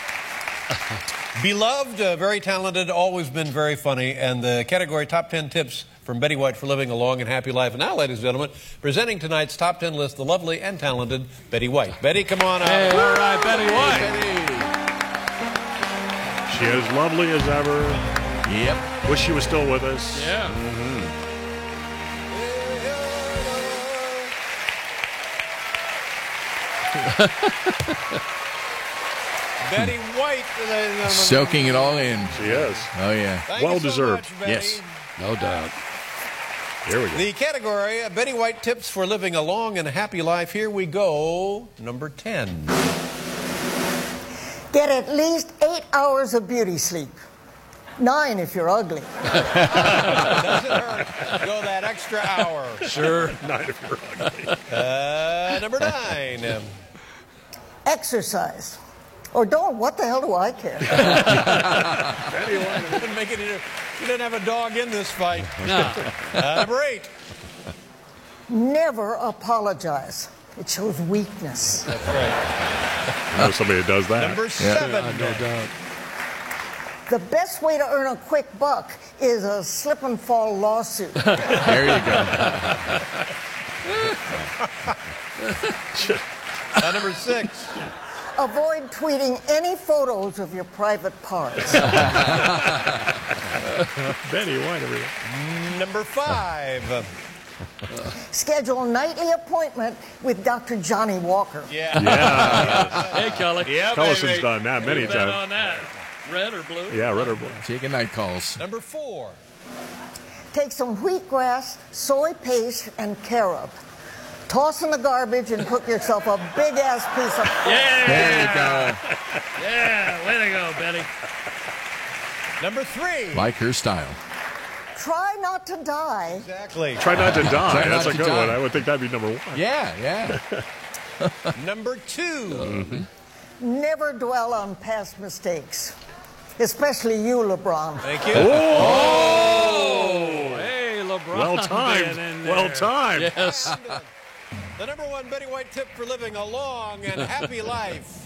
Beloved, uh, very talented, always been very funny, and the category top ten tips from Betty White for living a long and happy life. And now, ladies and gentlemen, presenting tonight's top ten list, the lovely and talented Betty White. Betty, come on out. Hey, all right, Betty White. Betty. She is lovely as ever. Yep. Wish she was still with us. Yeah. Betty White. uh, Soaking it all in. She is. Oh, yeah. Thank Well you so deserved. much, Betty. Yes. No doubt. Here we go. The category, uh, Betty White tips for living a long and happy life. Here we go. Number ten. Get at least eight hours of beauty sleep. Nine if you're ugly. Doesn't hurt. Go that extra hour. Sure. Not if you're ugly. Uh, number nine. Um, Exercise. Or don't. What the hell do I care? didn't make it. You didn't have a dog in this fight. No. Uh, number eight. Never apologize. It shows weakness. That's right. I know somebody that does that. Number seven. Yeah, no doubt. The best way to earn a quick buck is a slip and fall lawsuit. There you go. Uh, number six. Avoid tweeting any photos of your private parts. Betty White over here. Number five. Schedule a nightly appointment with Doctor Johnny Walker. Yeah. Yeah. Hey, Kelly. Yeah, Collison's baby. done that many Bet times. on that. Red or blue? Yeah, red or blue. Taking night calls. Number four. Take some wheatgrass, soy paste, and carob. Toss in the garbage and cook yourself a big-ass piece of... Yeah. There you go. Yeah, way to go, Betty. Number three. Like her style. Try not to die. Exactly. Try not to die. Try That's not a to good one. die. I would think that'd be number one. Yeah, yeah. Number two. Mm-hmm. Never dwell on past mistakes. Especially you, LeBron. Thank you. Oh, hey, LeBron. Well timed. getting in there. Well timed. Yes. The number one Betty White tip for living a long and happy life.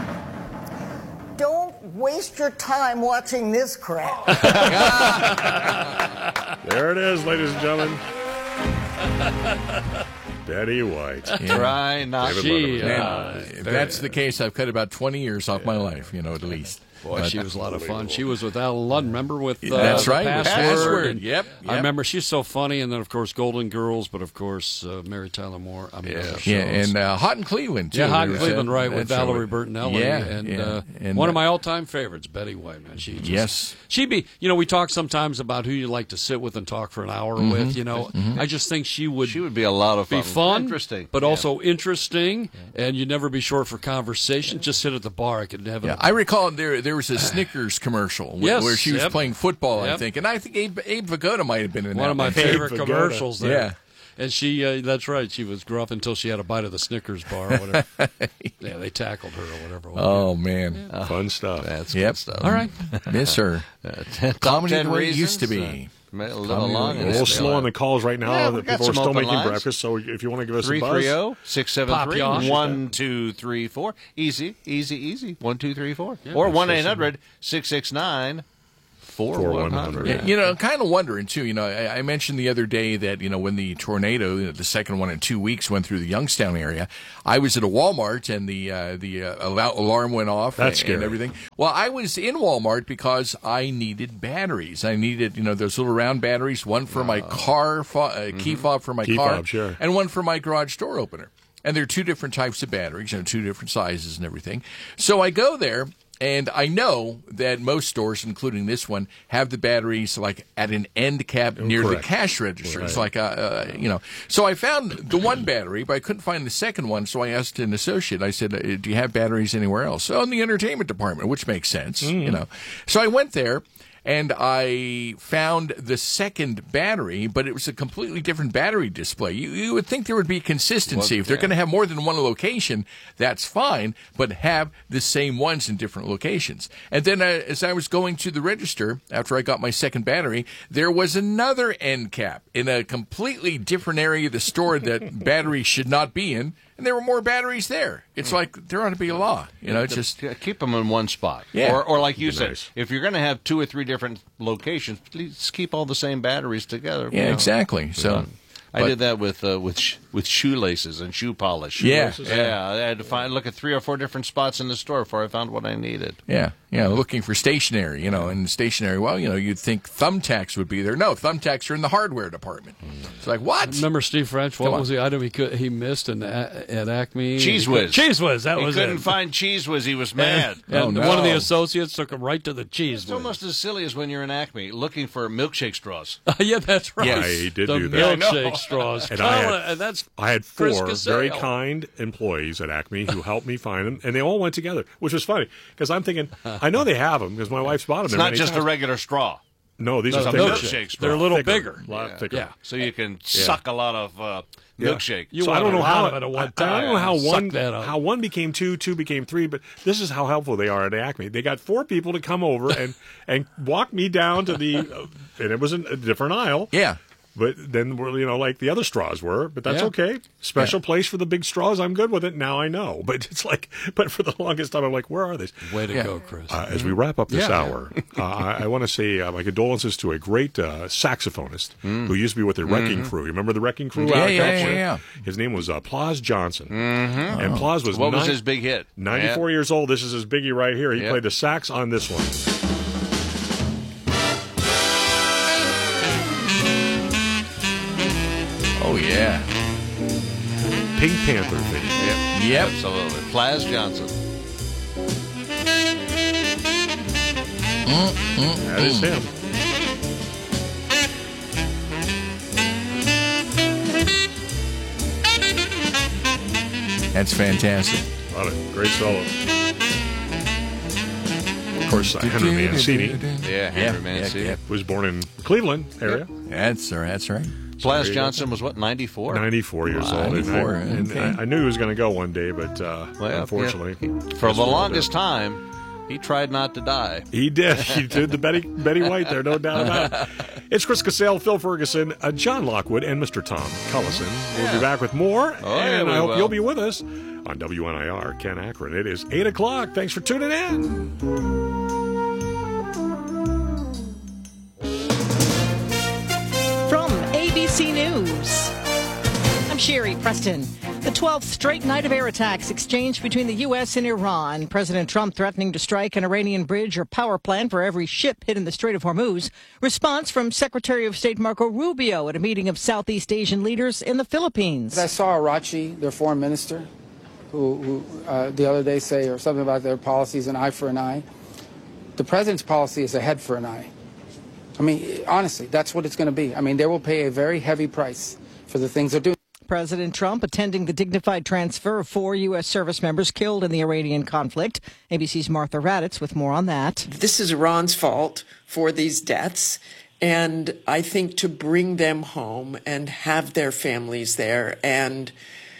Don't waste your time watching this crap. There it is, ladies and gentlemen. Betty White. Try not David to. Letterman. Man, if that's the case, I've cut about twenty years off my life, you know, at least. Boy, she was a lot of fun. She was with Alan Lund, remember, with uh, That's the right, with Password. Password. And Yep, I yep. remember she's so funny. And then, of course, Golden Girls, but, of course, uh, Mary Tyler Moore. I mean, Yeah, other yeah, shows. and uh, Hot in Cleveland, too. Yeah, Hot in There was Cleveland, that- right, with that show. Valerie Bertinelli. Yeah, and, yeah. Uh, And, one uh, of my all-time favorites, Betty White, man. She just, Yes. She'd be, you know, we talk sometimes about who you like to sit with and talk for an hour Mhm, with, you know. mhm. I just think she would She would be a lot of be fun. fun, Interesting. but Yeah. also interesting, and you'd never be short for conversation. Just sit at the bar. I could have Yeah, a I recall there there was a Snickers commercial where, Yes, where she was yep. playing football, I Yep. think, and I think Abe, Abe Vigoda might have been in one that of my one. favorite Abe Vigoda. commercials there. Yeah. And she, uh, that's right, she was gruff until she had a bite of the Snickers bar or whatever. Yeah, they tackled her or whatever. Oh, man. Uh, Fun stuff. That's Yep. good stuff. All right. Yes, sir. Uh, ten, top Comedy ten the way it reasons, used to be. Uh, a little Comedy long. the A way it little used to be. slow on the calls right now. Yeah, that we've got people are some still open making lines. breakfast. So if you want to give us three a buzz, three zero, six seven three, Pop ya. one two three four. Easy, easy, easy. one two three four. Yeah, or that's one eight hundred, six six nine, four one hundred. Yeah, you know, kind of wondering too. You know, I, I mentioned the other day that you know when the tornado, you know, the second one in two weeks, went through the Youngstown area. I was at a Walmart and the uh, the uh, al- alarm went off That's and, scary. and everything. Well, I was in Walmart because I needed batteries. I needed you know those little round batteries, one for my car fo- uh, key fob for my Key car, fob, sure. and one for my garage door opener. And there are two different types of batteries, you know, two different sizes and everything. So I go there. And I know that most stores, including this one, have the batteries like at an end cap near Correct. the cash register. It's Right. like, uh, uh, you know. So I found the one battery, but I couldn't find the second one. So I asked an associate. I said, uh, "Do you have batteries anywhere else?" Oh, in the entertainment department, which makes sense, you know. So I went there. And I found the second battery, but it was a completely different battery display. You, you would think there would be consistency. Well, if they're yeah. going to have more than one location, that's fine, but have the same ones in different locations. And then uh, as I was going to the register, after I got my second battery, there was another end cap in a completely different area of the store that batteries should not be in. And there were more batteries there. It's like there ought to be a law. You know, it's just Yeah, keep them in one spot. Yeah. Or, or like you Nice. said, if you're going to have two or three different locations, please keep all the same batteries together. yeah, you know. exactly. So I but- did that with uh, with sh- with shoelaces and shoe polish. Yeah. yeah. I had to find look at three or four different spots in the store before I found what I needed. Yeah, yeah, looking for stationery, you know, and stationery, well, you know, you'd think thumbtacks would be there. No, thumbtacks are in the hardware department. It's like, what? Remember Steve French? What Come on. was the item he could, he missed in, at, at Acme? Cheese Whiz. Cheese Whiz, that he was couldn't it. find Cheese Whiz. He was mad. And, and Oh, no. one of the associates took him right to the Cheese It's Whiz. almost as silly as when you're in Acme looking for milkshake straws. Yeah, that's right. Yes. I did the do that. I know. milkshake straws. And I had- Colin, and that's I had Chris four Casale. very kind employees at Acme who helped me find them, and they all went together, which was funny because I'm thinking, I know they have them because my wife's bought them. It's there not many just times. a regular straw. No, these No, are the thicker. milkshake straw. They're a little Thicker, bigger. a lot Yeah. thicker. Yeah. So you can suck a lot of uh, Yeah. milkshake. You so I want don't know a how lot of it at one I- I, don't know how time. one Suck that up. how one became two, two became three, but this is how helpful they are at Acme. They got four people to come over and and walk me down to the, uh, and it was a different aisle. Yeah. But then we're, you know, like the other straws were, but that's Yeah. okay. Special place for the big straws. I'm good with it. Now I know. But it's like, but for the longest time, I'm like, where are these? Way to Yeah. go, Chris. Uh, as we wrap up this Yeah. hour, uh, I, I want to say uh, my condolences to a great uh, saxophonist who used to be with the Wrecking Crew. You remember the Wrecking Crew? Yeah, out of yeah, California? yeah, yeah. His name was uh, Plaz Johnson. Mm-hmm. And Plaz was What was nine- his big hit? ninety-four years old. This is his biggie right here. He Yep. played the sax on this one. Oh, yeah. Pink Panther thing. Yep. Yep. Absolutely. Plaz Johnson. That is him. That's fantastic. A lot of great solos. Of course, uh, Henry Mancini Yeah, Henry Mancini. yeah. was born in Cleveland area. That's, that's right. Plaz Johnson was what, ninety-four? ninety-four years old. And I- ninety-four, And okay. I, I knew he was going to go one day, but uh, Well, unfortunately. yeah. For the longest time, he tried not to die. He did. He did the Betty Betty White there, no doubt about it. It's Chris Casale, Phil Ferguson, uh, John Lockwood, and Mister Tom Cullison. We'll be back with more, Oh, yeah, and we I hope will. you'll be with us on W N I R, Ken Akron. It is eight o'clock. Thanks for tuning in. From A B C News, I'm Sherry Preston. The twelfth straight night of air attacks exchanged between the U S and Iran. President Trump threatening to strike an Iranian bridge or power plant for every ship hit in the Strait of Hormuz. Response from Secretary of State Marco Rubio at a meeting of Southeast Asian leaders in the Philippines. I saw Arachi, their foreign minister, who, who uh, the other day say or something about their policies, an eye for an eye. The president's policy is a head for an eye. I mean, honestly, that's what it's going to be. I mean, they will pay a very heavy price for the things they're doing. President Trump attending the dignified transfer of four U S service members killed in the Iranian conflict. A B C's Martha Raddatz with more on that. This is Iran's fault for these deaths. And I think to bring them home and have their families there and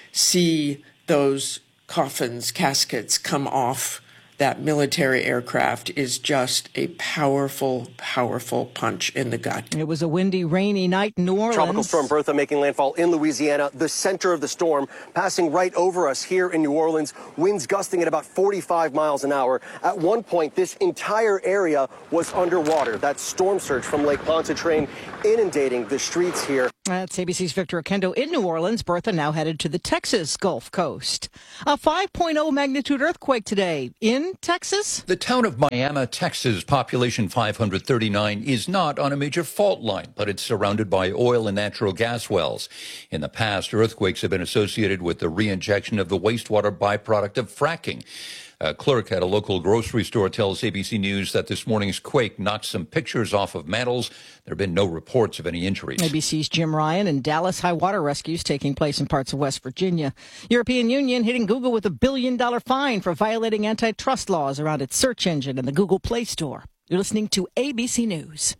see those coffins, caskets come off that military aircraft is just a powerful, powerful punch in the gut. It was a windy, rainy night in New Orleans. Tropical storm Bertha making landfall in Louisiana, the center of the storm, passing right over us here in New Orleans. Winds gusting at about forty-five miles an hour. At one point, this entire area was underwater. That storm surge from Lake Pontchartrain inundating the streets here. That's A B C's Victor Oquendo in New Orleans. Bertha now headed to the Texas Gulf Coast. A five point oh magnitude earthquake today in Texas. The town of Miami, Texas, population five hundred thirty-nine, is not on a major fault line, but it's surrounded by oil and natural gas wells. In the past, earthquakes have been associated with the reinjection of the wastewater byproduct of fracking. A clerk at a local grocery store tells A B C News that this morning's quake knocked some pictures off of mantles. There have been no reports of any injuries. A B C's Jim Ryan and Dallas high water rescues taking place in parts of West Virginia. European Union hitting Google with a billion dollar fine for violating antitrust laws around its search engine and the Google Play Store. You're listening to A B C News.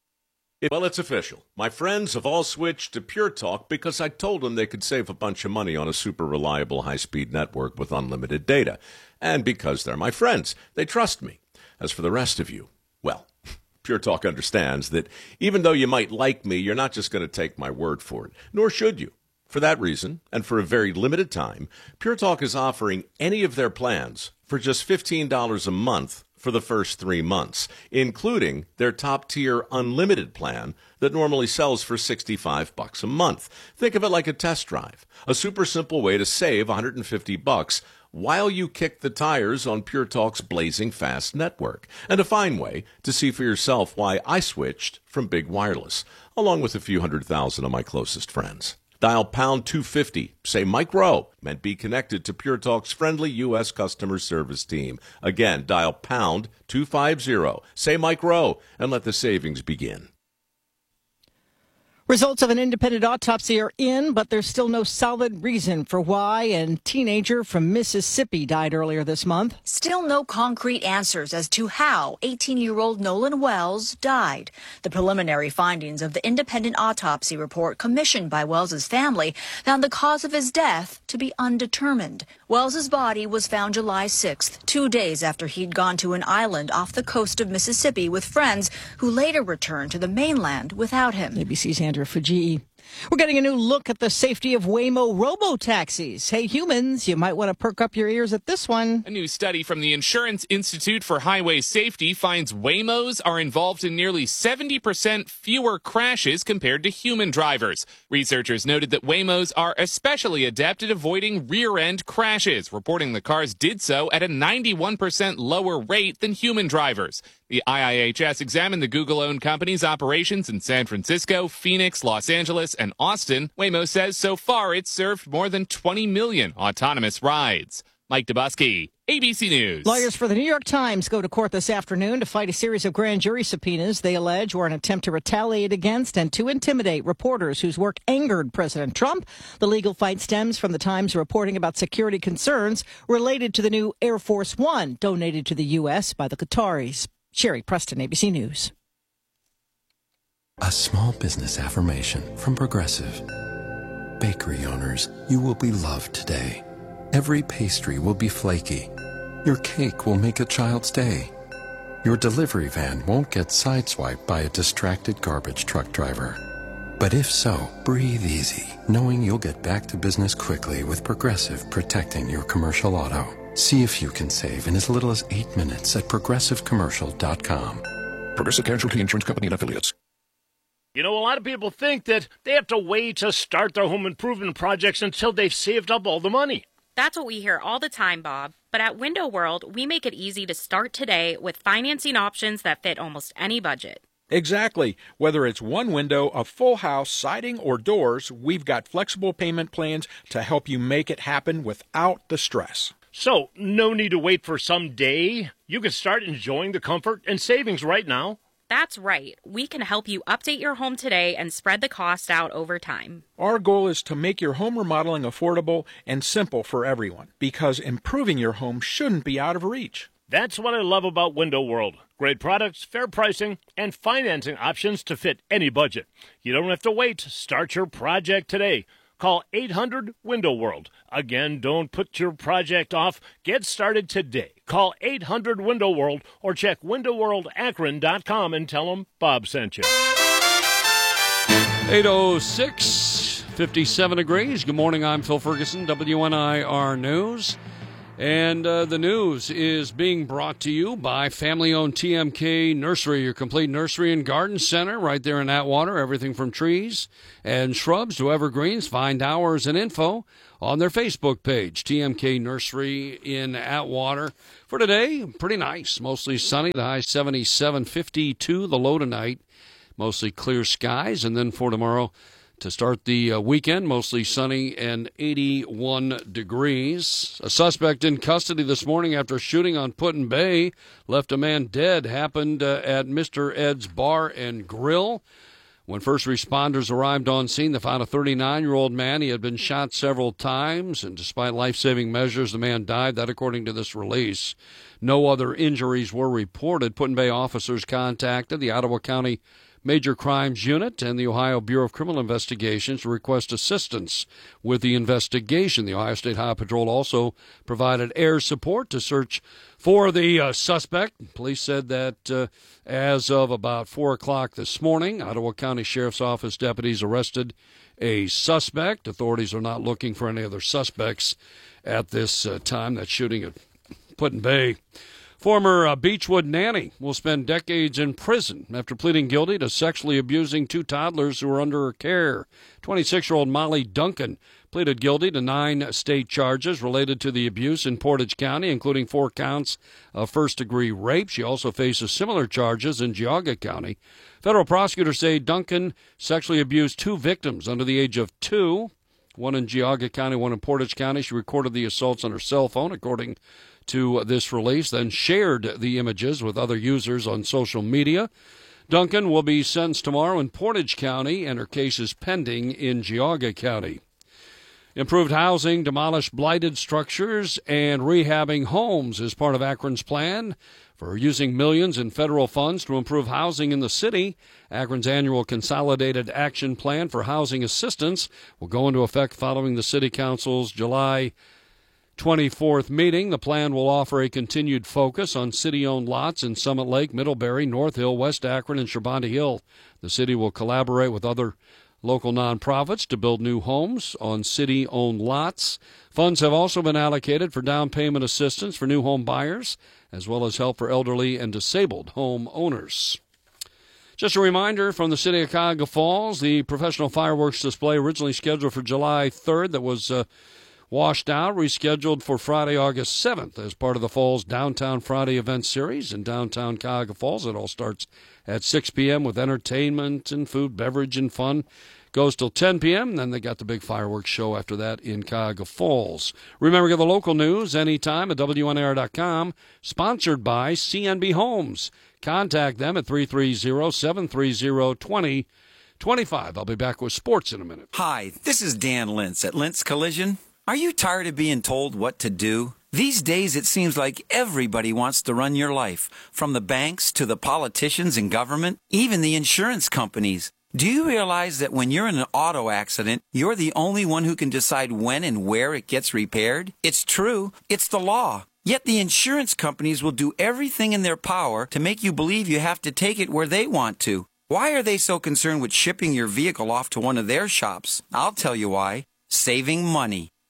Well, it's official. My friends have all switched to Pure Talk because I told them they could save a bunch of money on a super reliable high-speed network with unlimited data. And because they're my friends, they trust me. As for the rest of you, well, Pure Talk understands that even though you might like me, you're not just going to take my word for it, nor should you. For that reason, and for a very limited time, Pure Talk is offering any of their plans for just fifteen dollars a month for the first three months, including their top-tier unlimited plan that normally sells for sixty-five bucks a month. Think of it like a test drive, a super simple way to save one hundred fifty bucks while you kick the tires on Pure Talk's blazing fast network, and a fine way to see for yourself why I switched from big wireless, along with a few hundred thousand of my closest friends. Dial pound two fifty, say Mike Rowe, and be connected to Pure Talk's friendly U S customer service team. Again, dial pound two fifty, say Mike Rowe, and let the savings begin. Results of an independent autopsy are in, but there's still no solid reason for why a teenager from Mississippi died earlier this month. Still no concrete answers as to how eighteen-year-old Nolan Wells died. The preliminary findings of the independent autopsy report commissioned by Wells's family found the cause of his death to be undetermined. Wells's body was found July sixth, two days after he'd gone to an island off the coast of Mississippi with friends who later returned to the mainland without him. A B C's Andrew Fujii. We're getting a new look at the safety of Waymo robo-taxis. Hey, humans, you might want to perk up your ears at this one. A new study from the Insurance Institute for Highway Safety finds Waymos are involved in nearly seventy percent fewer crashes compared to human drivers. Researchers noted that Waymos are especially adept at avoiding rear-end crashes, reporting the cars did so at a ninety-one percent lower rate than human drivers. The I I H S examined the Google-owned company's operations in San Francisco, Phoenix, Los Angeles, and Austin. Waymo says so far it's served more than twenty million autonomous rides. Mike Dubusky, A B C News. Lawyers for the New York Times go to court this afternoon to fight a series of grand jury subpoenas they allege were an attempt to retaliate against and to intimidate reporters whose work angered President Trump. The legal fight stems from the Times reporting about security concerns related to the new Air Force One donated to the U S by the Qataris. Sherry Preston, A B C News. A small business affirmation from Progressive. Bakery owners, you will be loved today. Every pastry will be flaky. Your cake will make a child's day. Your delivery van won't get sideswiped by a distracted garbage truck driver. But if so, breathe easy, knowing you'll get back to business quickly with Progressive protecting your commercial auto. See if you can save in as little as eight minutes at progressive commercial dot com. Progressive Casualty Insurance Company and Affiliates. You know, a lot of people think that they have to wait to start their home improvement projects until they've saved up all the money. That's what we hear all the time, Bob. But at Window World, we make it easy to start today with financing options that fit almost any budget. Exactly. Whether it's one window, a full house, siding, or doors, we've got flexible payment plans to help you make it happen without the stress. So, no need to wait for some day. You can start enjoying the comfort and savings right now. That's right. We can help you update your home today and spread the cost out over time. Our goal is to make your home remodeling affordable and simple for everyone, because improving your home shouldn't be out of reach. That's what I love about Window World. Great products, fair pricing, and financing options to fit any budget. You don't have to wait. Start your project today. Call eight hundred window world. Again, don't put your project off. Get started today. Call eight hundred window world or check window world akron dot com and tell them Bob sent you. eight oh six, fifty-seven degrees. Good morning, I'm Phil Ferguson, W N I R News. And uh, the news is being brought to you by family-owned T M K Nursery, your complete nursery and garden center right there in Atwater. Everything from trees and shrubs to evergreens. Find hours and info on their Facebook page, T M K Nursery in Atwater. For today, pretty nice. Mostly sunny. The high seventy-seven, fifty-two. The low tonight, mostly clear skies. And then for tomorrow, to start the uh, weekend, mostly sunny and eighty-one degrees. A suspect in custody this morning after a shooting on Put-in Bay left a man dead. Happened uh, at Mister Ed's Bar and Grill. When first responders arrived on scene, they found a thirty-nine-year-old man. He had been shot several times, and despite life-saving measures, the man died. That according to this release. No other injuries were reported. Put-in Bay officers contacted the Ottawa County Major Crimes Unit and the Ohio Bureau of Criminal Investigations to request assistance with the investigation. The Ohio State Highway Patrol also provided air support to search for the uh, suspect. Police said that uh, as of about four o'clock this morning, Ottawa County Sheriff's Office deputies arrested a suspect. Authorities are not looking for any other suspects at this uh, time. That shooting at Put-in Bay. Former uh, Beechwood nanny will spend decades in prison after pleading guilty to sexually abusing two toddlers who were under her care. twenty-six-year-old Molly Duncan pleaded guilty to nine state charges related to the abuse in Portage County, including four counts of first-degree rape. She also faces similar charges in Geauga County. Federal prosecutors say Duncan sexually abused two victims under the age of two, one in Geauga County, one in Portage County. She recorded the assaults on her cell phone, according to this release, then shared the images with other users on social media. Duncan will be sentenced tomorrow in Portage County, and her case is pending in Geauga County. Improved housing, demolished blighted structures, and rehabbing homes is part of Akron's plan for using millions in federal funds to improve housing in the city. Akron's annual Consolidated Action Plan for Housing Assistance will go into effect following the City Council's July twenty-fourth meeting. The plan will offer a continued focus on city-owned lots in Summit Lake, Middlebury, North Hill, West Akron, and Sherbondi Hill. The city will collaborate with other local nonprofits to build new homes on city-owned lots. Funds have also been allocated for down payment assistance for new home buyers, as well as help for elderly and disabled home owners. Just a reminder from the city of Cuyahoga Falls, the professional fireworks display originally scheduled for July third that was uh, washed out, rescheduled for Friday, August seventh as part of the Falls Downtown Friday event series in downtown Cuyahoga Falls. It all starts at six p.m. with entertainment and food, beverage, and fun. Goes till ten p.m., then they got the big fireworks show after that in Cuyahoga Falls. Remember, get the local news anytime at W N I R dot com, sponsored by C N B Homes. Contact them at three three zero, seven three zero, two zero two five. I'll be back with sports in a minute. Hi, this is Dan Lentz at Lentz Collision. Are you tired of being told what to do? These days, it seems like everybody wants to run your life, from the banks to the politicians and government, even the insurance companies. Do you realize that when you're in an auto accident, you're the only one who can decide when and where it gets repaired? It's true. It's the law. Yet the insurance companies will do everything in their power to make you believe you have to take it where they want to. Why are they so concerned with shipping your vehicle off to one of their shops? I'll tell you why. Saving money.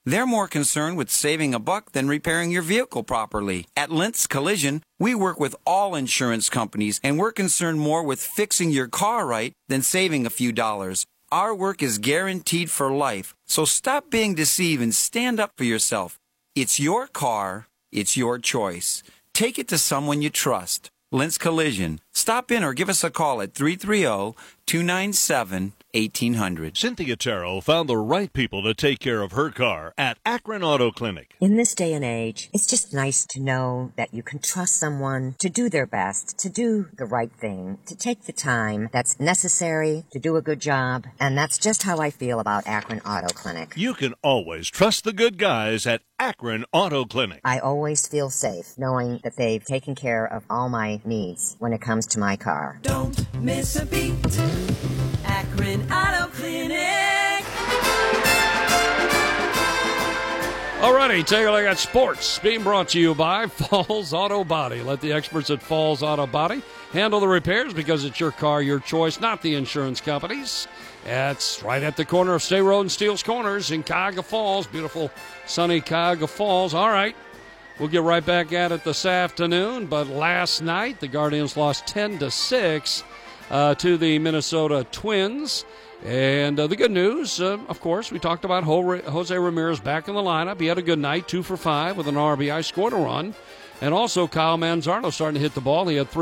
They're more concerned with saving a buck than repairing your vehicle properly. At Lentz Collision, we work with all insurance companies, and we're concerned more with fixing your car right than saving a few dollars. Our work is guaranteed for life, so stop being deceived and stand up for yourself. It's your car, it's your choice. Take it to someone you trust. Lentz Collision. Stop in or give us a call at three three zero, two nine seven, eighteen hundred. Cynthia Terrell found the right people to take care of her car at Akron Auto Clinic. In this day and age, it's just nice to know that you can trust someone to do their best, to do the right thing, to take the time that's necessary to do a good job. And that's just how I feel about Akron Auto Clinic. You can always trust the good guys at Akron Auto Clinic. I always feel safe knowing that they've taken care of all my needs when it comes to my car. Don't miss a beat. Akron Auto Clinic. Alrighty, take a look at sports. Being brought to you by Falls Auto Body. Let the experts at Falls Auto Body handle the repairs because it's your car, your choice, not the insurance companies. It's right at the corner of State Road and Steeles Corners in Cuyahoga Falls. Beautiful, sunny Cuyahoga Falls. All right, we'll get right back at it this afternoon. But last night, the Guardians lost ten to six uh, to the Minnesota Twins. And uh, the good news, uh, of course, we talked about Jose Ramirez back in the lineup. He had a good night, two for five with an R B I, scored a run. And also Kyle Manzardo starting to hit the ball. He had three.